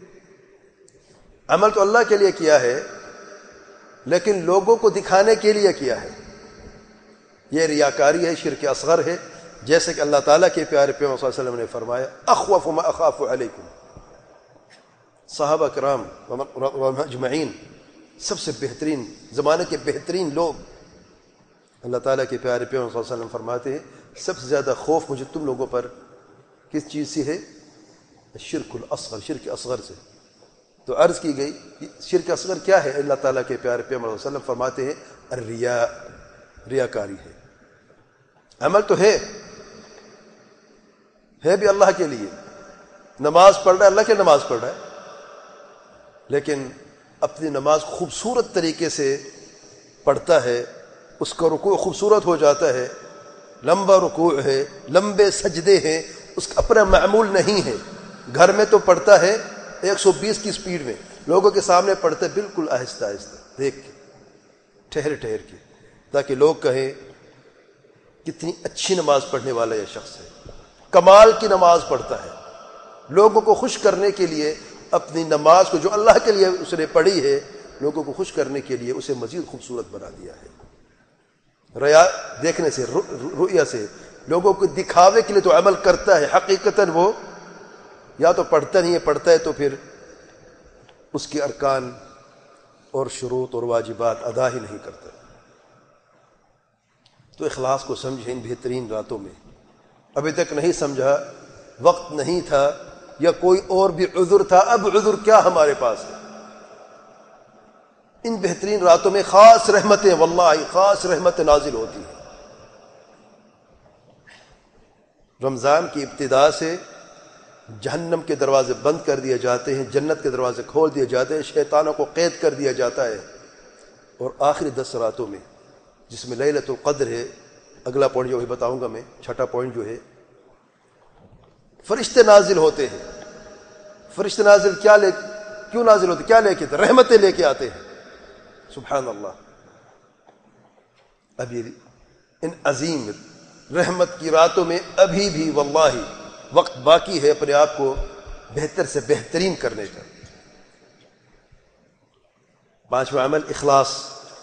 [SPEAKER 2] عمل تو اللہ کے لیے کیا ہے لیکن لوگوں کو دکھانے کے لیے کیا ہے، یہ ریاکاری ہے، شرک اصغر ہے، جیسے کہ اللہ تعالیٰ کے پیارے پیغمبر صلی اللہ علیہ وسلم نے فرمایا اخوف ما اخاف علیکم۔ صحابہ کرام اجمعین، سب سے بہترین زمانے کے بہترین لوگ، اللہ تعالیٰ کے پیارے پیغمبر صلی اللہ علیہ وسلم فرماتے ہیں سب سے زیادہ خوف مجھے تم لوگوں پر کس چیز سے ہے؟ شرک الاصغر، شرک اصغر سے۔ تو عرض کی گئی شرک اصغر کیا ہے؟ اللہ تعالیٰ کے پیارے پیغمبر صلی اللہ علیہ وسلم فرماتے ہیں الریا، ریاکاری ہے۔ عمل تو ہے ہے بھی اللہ کے لیے، نماز پڑھ رہا ہے اللہ کے نماز پڑھ رہا ہے، لیکن اپنی نماز خوبصورت طریقے سے پڑھتا ہے، اس کا رکوع خوبصورت ہو جاتا ہے، لمبا رکوع ہے، لمبے سجدے ہیں، اس کا اپنا معمول نہیں ہے۔ گھر میں تو پڑھتا ہے ایک سو بیس کی سپیڈ میں، لوگوں کے سامنے پڑھتا ہے بالکل آہستہ آہستہ، دیکھ کے، ٹھہر ٹھہر کے، تاکہ لوگ کہیں کتنی اچھی نماز پڑھنے والا یہ شخص ہے، کمال کی نماز پڑھتا ہے۔ لوگوں کو خوش کرنے کے لیے اپنی نماز کو جو اللہ کے لیے اس نے پڑھی ہے، لوگوں کو خوش کرنے کے لیے اسے مزید خوبصورت بنا دیا ہے۔ ریا دیکھنے سے، رؤیا سے، لوگوں کو دکھاوے کے لیے تو عمل کرتا ہے، حقیقتاً وہ یا تو پڑھتا نہیں ہے، پڑھتا ہے تو پھر اس کے ارکان اور شروط اور واجبات ادا ہی نہیں کرتا۔ تو اخلاص کو سمجھیں ان بہترین راتوں میں۔ ابھی تک نہیں سمجھا، وقت نہیں تھا یا کوئی اور بھی عذر تھا، اب عذر کیا ہمارے پاس ہے؟ ان بہترین راتوں میں خاص رحمتیں، واللہ خاص رحمتیں نازل ہوتی ہیں۔ رمضان کی ابتدا سے جہنم کے دروازے بند کر دیے جاتے ہیں، جنت کے دروازے کھول دیے جاتے ہیں، شیطانوں کو قید کر دیا جاتا ہے۔ اور آخری دس راتوں میں جس میں لیلۃ القدر ہے، اگلا پوائنٹ جو ہے بتاؤں گا میں، چھٹا پوائنٹ جو ہے، فرشتے نازل ہوتے ہیں۔ فرشتے نازل کیا لے کیوں نازل ہوتے کیا لے کے رحمتیں لے کے آتے ہیں۔ سبحان اللہ۔ ابھی ان عظیم رحمت کی راتوں میں ابھی بھی واللہ وقت باقی ہے اپنے آپ کو بہتر سے بہترین کرنے کا۔ پانچواں عمل اخلاص،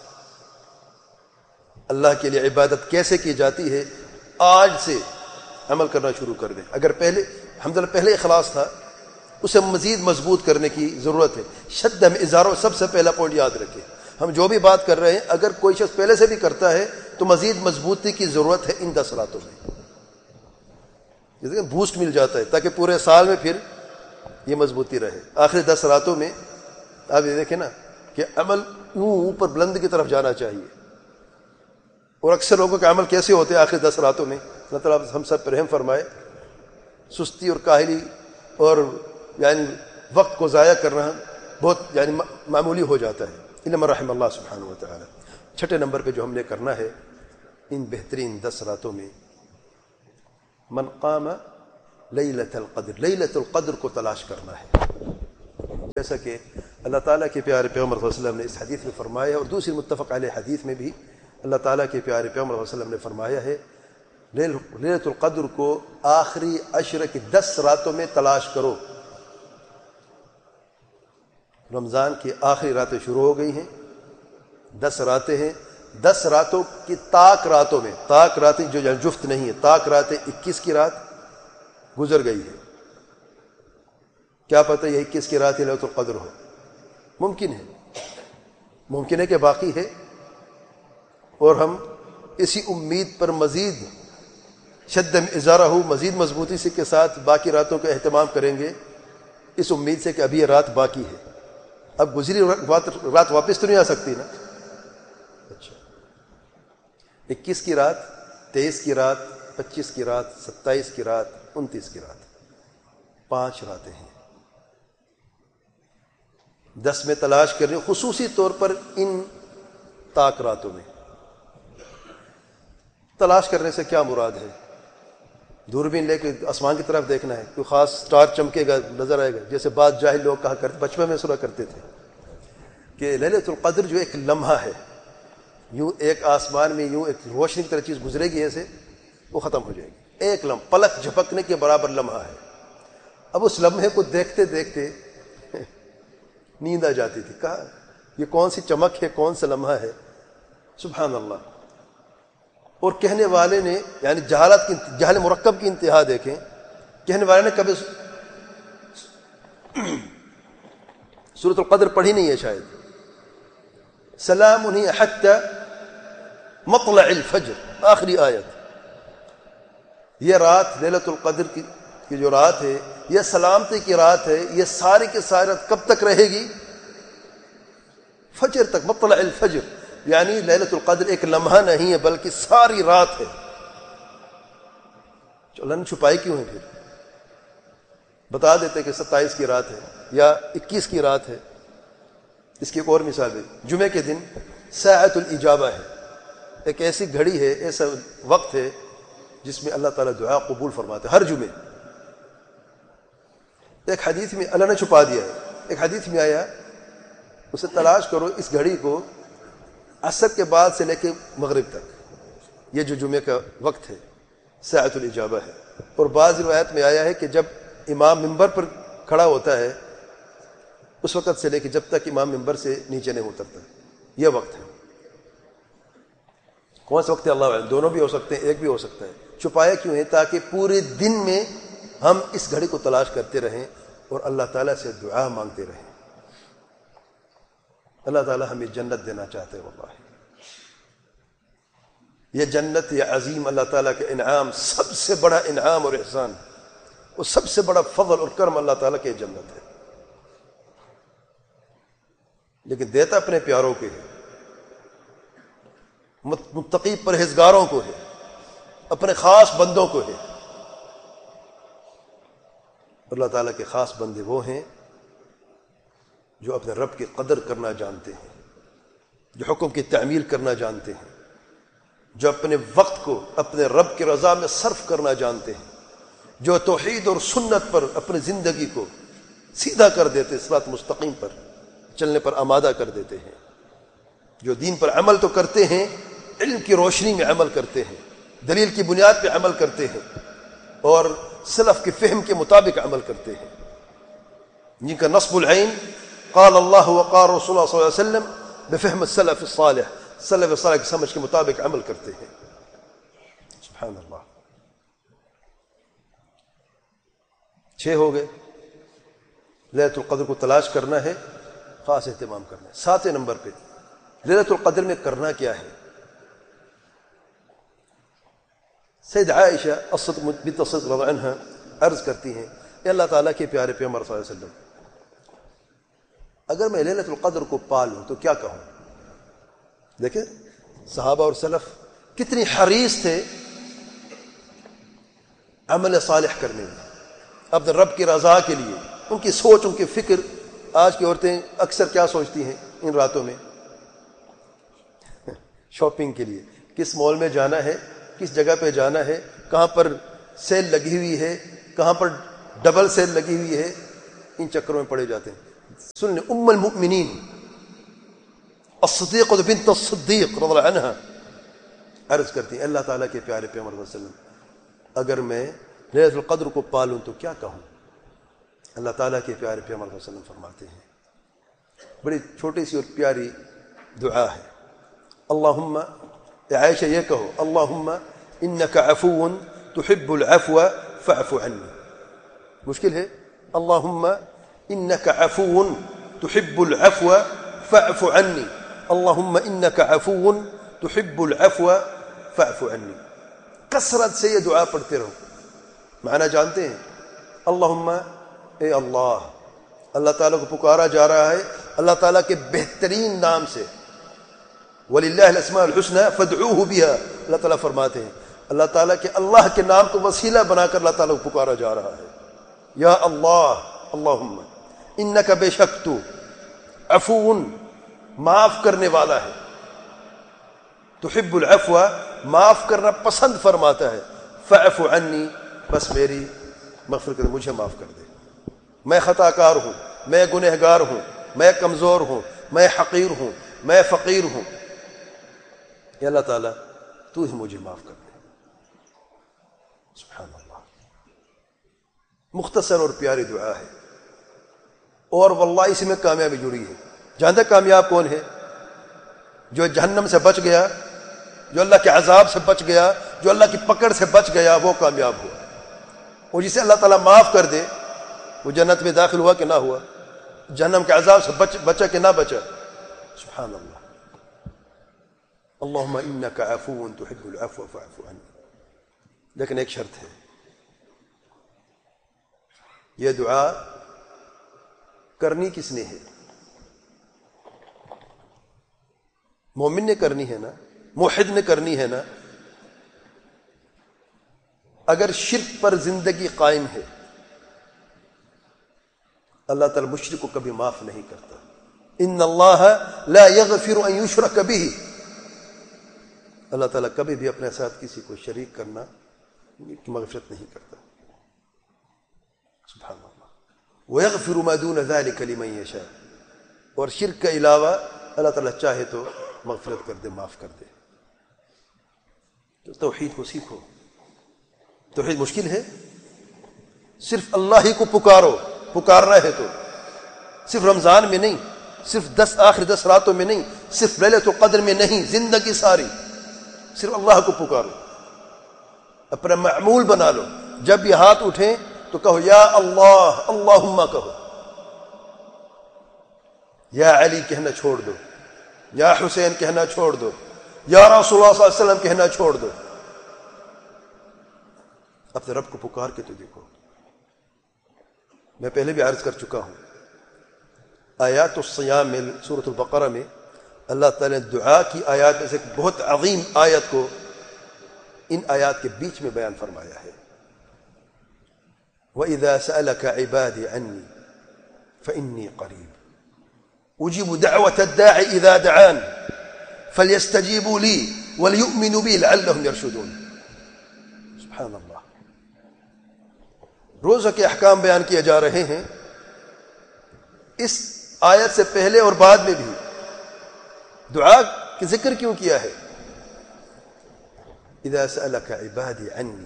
[SPEAKER 2] اللہ کے لیے عبادت کیسے کی جاتی ہے، آج سے عمل کرنا شروع کر دیں۔ اگر پہلے الحمدللہ پہلے اخلاص تھا، اسے مزید مضبوط کرنے کی ضرورت ہے۔ شد میں اظہاروں سب سے پہلا پوائنٹ یاد رکھیں، ہم جو بھی بات کر رہے ہیں اگر کوئی شخص پہلے سے بھی کرتا ہے تو مزید مضبوطی کی ضرورت ہے ان دس راتوں میں، جیسے کہ بوسٹ مل جاتا ہے تاکہ پورے سال میں پھر یہ مضبوطی رہے۔ آخری دس راتوں میں آپ یہ دیکھیں نا کہ عمل یوں اوپر بلند کی طرف جانا چاہیے، اور اکثر لوگوں کے عمل کیسے ہوتے ہیں آخری دس راتوں میں؟ اللہ تعالیٰ ہم سب پر رحم فرمائے، سستی اور کاہلی اور یعنی وقت کو ضائع کرنا بہت یعنی معمولی ہو جاتا ہے، انما رحم اللہ سبحانہ و تعالی۔ چھٹے نمبر پہ جو ہم نے کرنا ہے ان بہترین دس راتوں میں، من قام لیلۃ القدر، لیلۃ القدر کو تلاش کرنا ہے۔ جیسا کہ اللہ تعالیٰ کے پیارے پیغمبر صلی اللہ علیہ وسلم نے اس حدیث میں فرمایا ہے، اور دوسری متفق علیہ حدیث میں بھی اللہ تعالیٰ کے پیارے پیغمبر صلی اللہ علیہ وسلم نے فرمایا ہے لیلۃ القدر کو آخری عشر کی دس راتوں میں تلاش کرو۔ رمضان کی آخری راتیں شروع ہو گئی ہیں، دس راتیں ہیں، دس راتوں کی طاق راتوں میں، طاق راتیں جو جفت نہیں ہے، طاق راتیں اکیس کی رات گزر گئی ہے، کیا پتہ یہ اکیس کی رات لیلۃ القدر ہو، ممکن ہے ممکن ہے کہ باقی ہے، اور ہم اسی امید پر مزید شد ازارہ ہو، مزید مضبوطی سے کے ساتھ باقی راتوں کا اہتمام کریں گے، اس امید سے کہ ابھی یہ رات باقی ہے، اب گزری رات واپس تو نہیں آ سکتی نا۔ اچھا، اکیس کی رات، تیئیس کی رات، پچیس کی رات، ستائیس کی رات، انتیس کی رات، پانچ راتیں ہیں، دس میں تلاش کر رہے ہیں، خصوصی طور پر ان طاق راتوں میں تلاش کرنے سے کیا مراد ہے؟ دوربین لے کے آسمان کی طرف دیکھنا ہے، کوئی خاص سٹار چمکے گا نظر آئے گا، جیسے بعض جاہل لوگ کہا کرتے، بچپن میں سنا کرتے تھے کہ لیلۃ القدر جو ایک لمحہ ہے، یوں ایک آسمان میں یوں ایک روشنی کی طرح چیز گزرے گی، ایسے وہ ختم ہو جائے گی، ایک لمحہ، پلک جھپکنے کے برابر لمحہ ہے۔ اب اس لمحے کو دیکھتے دیکھتے نیند آ جاتی تھی، کہا یہ کون سی چمک ہے، کون سا لمحہ ہے، سبحان اللہ۔ اور کہنے والے نے، یعنی جہالت کی، جہل مرکب کی انتہا دیکھیں، کہنے والے نے کبھی سورۃ القدر پڑھی نہیں ہے شاید، سلام حتی مطلع الفجر، آخری آیت، یہ رات لیلۃ القدر کی کی جو رات ہے، یہ سلامتی کی رات ہے، یہ ساری کی ساری رات کب تک رہے گی؟ فجر تک، مطلع الفجر، یعنی لیلۃ القدر ایک لمحہ نہیں ہے بلکہ ساری رات ہے۔ اللہ نے چھپائی کیوں ہے؟ پھر بتا دیتے کہ ستائیس کی رات ہے یا اکیس کی رات ہے۔ اس کی ایک اور مثال ہے، جمعے کے دن ساعۃ الاجابہ ہے، ایک ایسی گھڑی ہے، ایسا وقت ہے جس میں اللہ تعالیٰ دعا قبول فرماتا ہے، ہر جمعے۔ ایک حدیث میں اللہ نے چھپا دیا ہے، ایک حدیث میں آیا اسے تلاش کرو، اس گھڑی کو عصر کے بعد سے لے کے مغرب تک، یہ جو جمعے کا وقت ہے ساعۃ الاجابہ ہے۔ اور بعض روایت میں آیا ہے کہ جب امام منبر پر کھڑا ہوتا ہے اس وقت سے لے کے جب تک امام منبر سے نیچے نہیں اترتا، یہ وقت ہے۔ کون سا وقت ہے اللہ عالم، دونوں بھی ہو سکتے ہیں، ایک بھی ہو سکتا ہے۔ چھپایا کیوں ہے؟ تاکہ پورے دن میں ہم اس گھڑی کو تلاش کرتے رہیں اور اللہ تعالیٰ سے دعا مانگتے رہیں۔ اللہ تعالیٰ ہمیں جنت دینا چاہتے ہیں، واللہ یہ جنت، یہ عظیم اللہ تعالیٰ کے انعام، سب سے بڑا انعام اور احسان، اور سب سے بڑا فضل اور کرم اللہ تعالیٰ کے جنت ہے، لیکن دیتا اپنے پیاروں کے ہے، متقی پرہیزگاروں کو ہے، اپنے خاص بندوں کو ہے۔ اللہ تعالیٰ کے خاص بندے وہ ہیں جو اپنے رب کی قدر کرنا جانتے ہیں، جو حکم کی تعمیل کرنا جانتے ہیں، جو اپنے وقت کو اپنے رب کی رضا میں صرف کرنا جانتے ہیں، جو توحید اور سنت پر اپنی زندگی کو سیدھا کر دیتے، صراط مستقیم پر چلنے پر آمادہ کر دیتے ہیں، جو دین پر عمل تو کرتے ہیں، علم کی روشنی میں عمل کرتے ہیں، دلیل کی بنیاد پہ عمل کرتے ہیں، اور سلف کے فہم کے مطابق عمل کرتے ہیں، جن کا نصب العین قال اللہ وقال رسول اللہ صلی اللہ علیہ وسلم بفہم السلف الصالح، سلف صالح کی سمجھ کے مطابق عمل کرتے ہیں۔ سبحان اللہ۔ چھ ہو گئے، لیلۃ القدر کو تلاش کرنا ہے، خاص اہتمام کرنا ہے۔ ساتویں نمبر پہ لیلۃ القدر میں کرنا کیا ہے؟ سید عائشہ الصدیقہ بنت الصدیق رضی اللہ عنہا عرض کرتی ہیں، اے اللہ تعالیٰ کے پیارے پیغمبر صلی اللہ علیہ وسلم، اگر میں لیلۃ القدر کو پا لوں تو کیا کہوں؟ دیکھیں صحابہ اور سلف کتنی حریص تھے عمل صالح کرنے میں، اپنے رب کی رضا کے لیے، ان کی سوچ، ان کی فکر۔ آج کی عورتیں اکثر کیا سوچتی ہیں ان راتوں میں؟ شاپنگ کے لیے کس مال میں جانا ہے، کس جگہ پہ جانا ہے، کہاں پر سیل لگی ہوئی ہے، کہاں پر ڈبل سیل لگی ہوئی ہے، ان چکروں میں پڑے جاتے ہیں۔ سن لیں، ام المؤمنین الصدیقہ بنت الصدیق رضی اللہ عنہا عرض کرتی ہیں اللہ تعالیٰ کے پیارے پیغمبر صلی اللہ علیہ وسلم اگر میں لیلۃ القدر کو پالوں تو کیا کہوں؟ اللہ تعالیٰ کے پیارے پیغمبر صلی اللہ علیہ وسلم فرماتے ہیں، بڑی چھوٹی سی اور پیاری دعا ہے، اللہم، اے عائشہ یہ کہو، اللہم انک عفو تحب العفو فاعف عنی. مشکل ہے، اللہم انک عفو تحب العفو فاعف عنی، اللہم انک عفو تحب العفو فاعف عنی. کثرت سے یہ دعا پڑھتے رہو. معنی جانتے ہیں؟ اللہم، اے اللہ، اللہ تعالیٰ کو پکارا جا رہا ہے اللہ تعالیٰ کے بہترین نام سے، وَلِلَّهِ الْأَسْمَاءُ الْحُسْنَى فَادْعُوهُ بِهَا. اللہ تعالیٰ فرماتے ہیں اللہ تعالیٰ کے اللہ کے نام کو وسیلہ بنا کر اللہ تعالیٰ کو پکارا جا رہا ہے. یا اللہ، اللہم انک، بے شک تو، عفو، معاف کرنے والا ہے، تحب العفو، معاف کرنا پسند فرماتا ہے، فاعف عنی، بس میری مغفرت کر، مجھے معاف کر دے، میں خطا کار ہوں، میں گنہگار ہوں، میں کمزور ہوں، میں حقیر ہوں، میں فقیر ہوں، یا اللہ تعالیٰ تو ہی مجھے معاف کر دے. سبحان اللہ. مختصر اور پیاری دعا ہے، اور واللہ اسی میں کامیابی جڑی ہے. جانتے کامیاب کون ہے؟ جو جہنم سے بچ گیا، جو اللہ کے عذاب سے بچ گیا، جو اللہ کی پکڑ سے بچ گیا، وہ کامیاب ہوا. اور جسے اللہ تعالیٰ معاف کر دے وہ جنت میں داخل ہوا کہ نہ ہوا، جہنم کے عذاب سے بچ بچا کہ نہ بچا. سبحان اللہ. اللہم انک عفو تحب العفو فاعف عنی. لیکن ایک شرط ہے، یہ دعا کرنی کس نے ہے؟ مومن نے کرنی ہے نا، موحد نے کرنی ہے نا. اگر شرک پر زندگی قائم ہے اللہ تعالیٰ مشرک کو کبھی معاف نہیں کرتا. ان اللہ لا یغفر ان یشرک بہ. اللہ تعالیٰ کبھی بھی اپنے ساتھ کسی کو شریک کرنا کی مغفرت نہیں کرتا. سبحان اللہ. وَيَغْفِرُ مَا دُونَ ذَلِكَ لِمَن يَشَاءُ. اور شرک کے علاوہ اللہ تعالیٰ چاہے تو مغفرت کر دے، معاف کر دے. تو توحید کو سیکھو. توحید مشکل ہے، صرف اللہ ہی کو پکارو. پکارنا ہے تو صرف رمضان میں نہیں، صرف دس آخر دس راتوں میں نہیں، صرف لیلۃ القدر میں نہیں، زندگی ساری صرف اللہ کو پکارو. اپنا معمول بنا لو. جب یہ ہاتھ اٹھیں تو کہو یا اللہ، اللہم کہو. یا علی کہنا چھوڑ دو، یا حسین کہنا چھوڑ دو، یا رسول اللہ صلی اللہ علیہ وسلم کہنا چھوڑ دو. اپنے رب کو پکار کے تو دیکھو. میں پہلے بھی عرض کر چکا ہوں، آیات الصیام میں سورۃ البقرہ میں اللہ تعالیٰ نے دعا کی آیات میں سے ایک بہت عظیم آیت کو ان آیات کے بیچ میں بیان فرمایا ہے. وَإِذَا سَأَلَكَ عِبَادِي عَنِّي فَإِنِّي قَرِيبٌ أُجِيبُ دَعْوَةَ الدَّاعِ إِذَا دَعَانِ فَلْيَسْتَجِيبُوا لِي وَلْيُؤْمِنُوا بِي لَعَلَّهُمْ يَرْشُدُونَ. سبحان اللہ. روزہ کے احکام بیان کیے جا رہے ہیں. اس آیت سے پہلے اور بعد میں بھی دعا کا ذکر کیوں کیا ہے؟ اذا سألك عبادی عنی،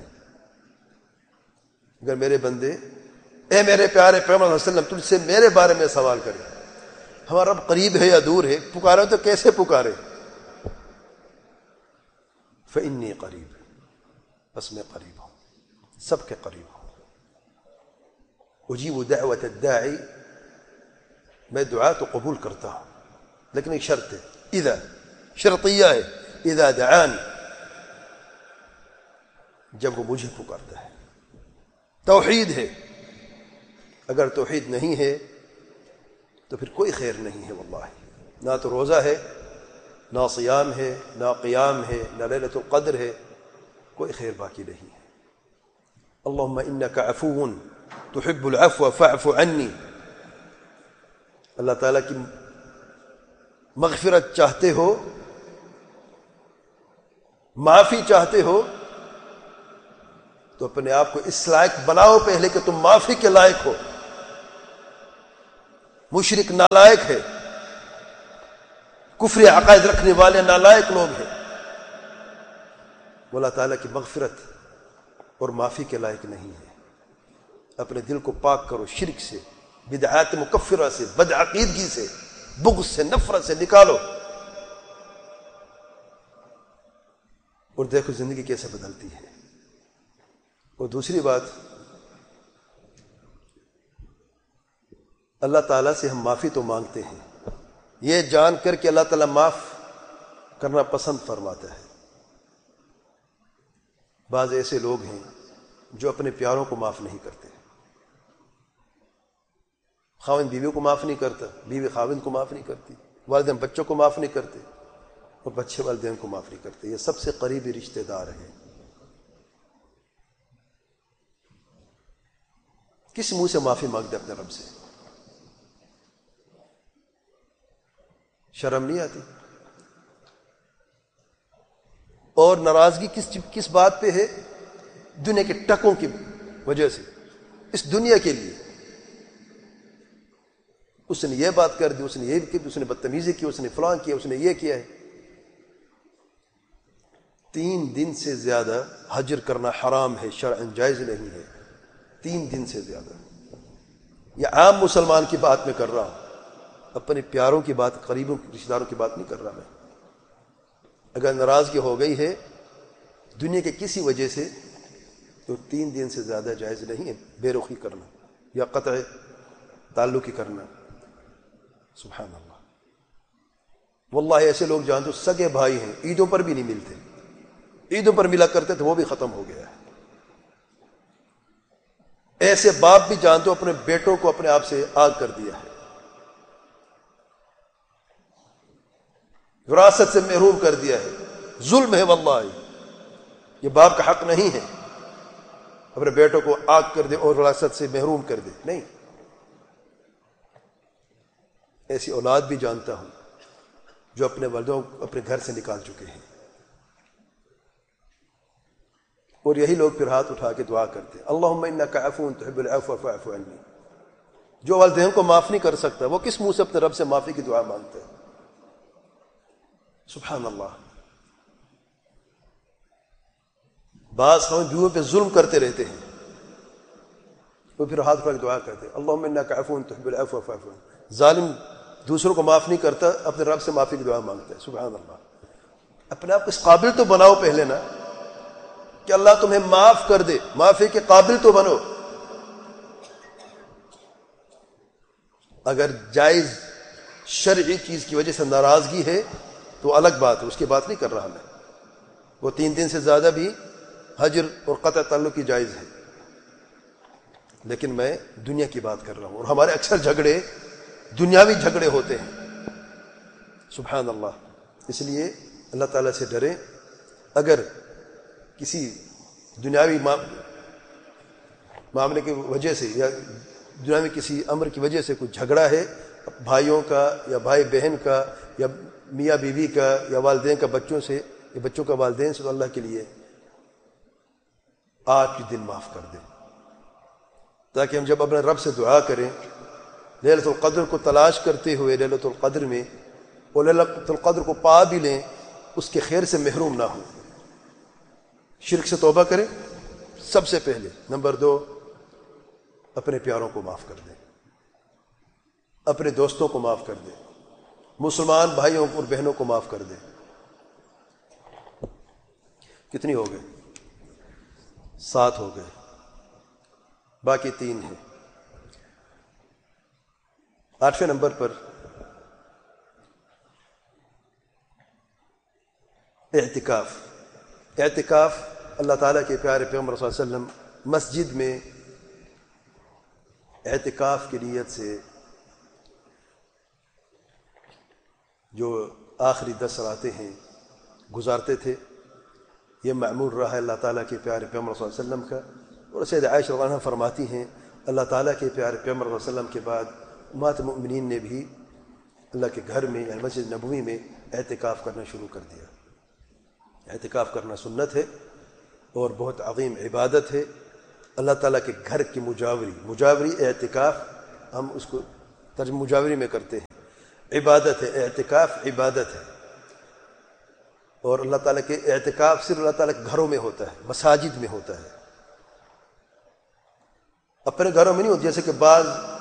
[SPEAKER 2] اگر میرے بندے، اے میرے پیارے پیغمبر صلی اللہ علیہ وسلم تجھ سے میرے بارے میں سوال کرے، ہمارا رب قریب ہے یا دور ہے، پکارے تو کیسے پکارے؟ فإنی قریب، بس میں قریب ہوں، سب کے قریب ہوں. اجیب دعوت الداعی، میں دعا تو قبول کرتا ہوں، لیکن ایک شرط ہے، اذا، شرطیہ ہے، اذا دعان، جب وہ مجھے پکارتا ہے. توحید ہے. اگر توحید نہیں ہے تو پھر کوئی خیر نہیں ہے. واللہ نہ تو روزہ ہے، نہ صیام ہے، نہ قیام ہے، نہ لیلۃ القدر ہے، کوئی خیر باقی نہیں ہے. اللہم انک عفو تحب العفو فاعف عنی. اللہ تعالیٰ کی مغفرت چاہتے ہو، معافی چاہتے ہو تو اپنے آپ کو اس لائق بناؤ پہلے کہ تم معافی کے لائق ہو. مشرک نالائق ہے، کفر عقائد رکھنے والے نالائق لوگ ہیں، وہ اللہ تعالیٰ کی مغفرت اور معافی کے لائق نہیں ہے۔ اپنے دل کو پاک کرو شرک سے، بدعات مکفرہ سے، بدعقیدگی سے، بغض سے، نفرت سے نکالو، اور دیکھو زندگی کیسے بدلتی ہے۔ اور دوسری بات، اللہ تعالیٰ سے ہم معافی تو مانگتے ہیں، یہ جان کر کہ اللہ تعالیٰ معاف کرنا پسند فرماتا ہے۔ بعض ایسے لوگ ہیں جو اپنے پیاروں کو معاف نہیں کرتے، خاوند بیوی کو معاف نہیں کرتا، بیوی خاوند کو معاف نہیں کرتی، والدین بچوں کو معاف نہیں کرتے، اور بچے والدین کو معاف نہیں کرتے۔ یہ سب سے قریبی رشتہ دار ہیں۔ کس منہ سے معافی مانگتے اپنے رب سے؟ شرم نہیں آتی؟ اور ناراضگی کس کس بات پہ ہے؟ دنیا کے ٹکوں کی وجہ سے، اس دنیا کے لیے۔ اس نے یہ بات کر دی، اس نے یہ کی، اس نے بدتمیزی کی، اس نے فلاں کیا، اس نے یہ کیا ہے۔ تین دن سے زیادہ حجر کرنا حرام ہے، شرعاً جائز نہیں ہے۔ تین دن سے زیادہ۔ یہ عام مسلمان کی بات میں کر رہا ہوں، اپنے پیاروں کی بات، قریبوں رشتہ داروں کی بات نہیں کر رہا میں۔ اگر ناراضگی ہو گئی ہے دنیا کے کسی وجہ سے تو تین دن سے زیادہ جائز نہیں ہے بے رخی کرنا یا قطع تعلقی کرنا۔ سبحان اللہ، واللہ ایسے لوگ جانتے ہو سگے بھائی ہیں، عیدوں پر بھی نہیں ملتے، عیدوں پر ملا کرتے تھے وہ بھی ختم ہو گیا ہے۔ ایسے باپ بھی جانتے ہو اپنے بیٹوں کو اپنے آپ سے آگ کر دیا ہے، وراثت سے محروم کر دیا ہے۔ ظلم ہے واللہ، یہ باپ کا حق نہیں ہے اپنے بیٹوں کو آگ کر دے اور وراثت سے محروم کر دے، نہیں۔ ایسی اولاد بھی جانتا ہوں جو اپنے والدوں کو اپنے گھر سے نکال چکے ہیں، اور یہی لوگ پھر ہاتھ اٹھا کے دعا کرتے ہیں، اللہم انک عفو تحب العفو فاعف عنی۔ جو والدین کو معاف نہیں کر سکتا وہ کس منہ سے اپنے رب سے معافی کی دعا مانگتا ہے؟ سبحان اللہ۔ بعض ہم بیویوں پہ ظلم کرتے رہتے ہیں، وہ پھر ہاتھ اٹھا کے دعا کرتے ہیں، اللہم انک عفو تحب العفو فاعف عنی۔ ظالم دوسروں کو معاف نہیں کرتا، اپنے رب سے معافی کی دعا مانگتا ہے۔ سبحان اللہ۔ اپنے آپ کو اس قابل تو بناؤ پہلے نا کہ اللہ تمہیں معاف کر دے، معافی کے قابل تو بنو۔ اگر جائز شرعی چیز کی وجہ سے ناراضگی ہے تو الگ بات ہے، اس کی بات نہیں کر رہا میں۔ وہ تین دن سے زیادہ بھی حجر اور قطع تعلق کی جائز ہے، لیکن میں دنیا کی بات کر رہا ہوں، اور ہمارے اکثر جھگڑے دنیاوی جھگڑے ہوتے ہیں۔ سبحان اللہ۔ اس لیے اللہ تعالیٰ سے ڈریں۔ اگر کسی دنیاوی معاملے کی وجہ سے یا دنیاوی کسی امر کی وجہ سے کوئی جھگڑا ہے، بھائیوں کا یا بھائی بہن کا یا میاں بیوی کا یا والدین کا بچوں سے یا بچوں کا والدین سے، تو اللہ کے لیے آج کے دن معاف کر دیں، تاکہ ہم جب اپنے رب سے دعا کریں لیلۃ القدر کو تلاش کرتے ہوئے لیلۃ القدر میں، اور لیلۃ القدر کو پا بھی لیں، اس کے خیر سے محروم نہ ہوں۔ شرک سے توبہ کریں سب سے پہلے۔ نمبر دو، اپنے پیاروں کو معاف کر دیں، اپنے دوستوں کو معاف کر دیں، مسلمان بھائیوں اور بہنوں کو معاف کر دیں۔ کتنی ہو گئے؟ سات ہو گئے، باقی تین ہیں۔ آٹھویں نمبر پر اعتکاف۔ اعتکاف اللہ تعالیٰ کے پیارے پیغمبر صلی اللہ علیہ وسلم مسجد میں اعتکاف کی نیت سے جو آخری دس راتیں ہیں گزارتے تھے۔ یہ معمول رہا ہے اللہ تعالیٰ کے پیارے پیغمبر صلی اللہ علیہ وسلم کا، اور سید عائشہ رضی اللہ عنہا فرماتی ہیں اللہ تعالیٰ کے پیارے پیغمبر صلی اللہ علیہ وسلم کے بعد امہات المؤمنین نے بھی اللہ کے گھر میں یعنی مسجد نبوی میں اعتکاف کرنا شروع کر دیا۔ اعتکاف کرنا سنت ہے اور بہت عظیم عبادت ہے۔ اللہ تعالیٰ کے گھر کی مجاوری، مجاوری اعتکاف ہم اس کو ترجمہ مجاوری میں کرتے ہیں، عبادت ہے، اعتکاف عبادت ہے، اور اللہ تعالیٰ کے اعتکاف صرف اللہ تعالیٰ کے گھروں میں ہوتا ہے، مساجد میں ہوتا ہے، اپنے گھروں میں نہیں ہوتا، جیسے کہ بعض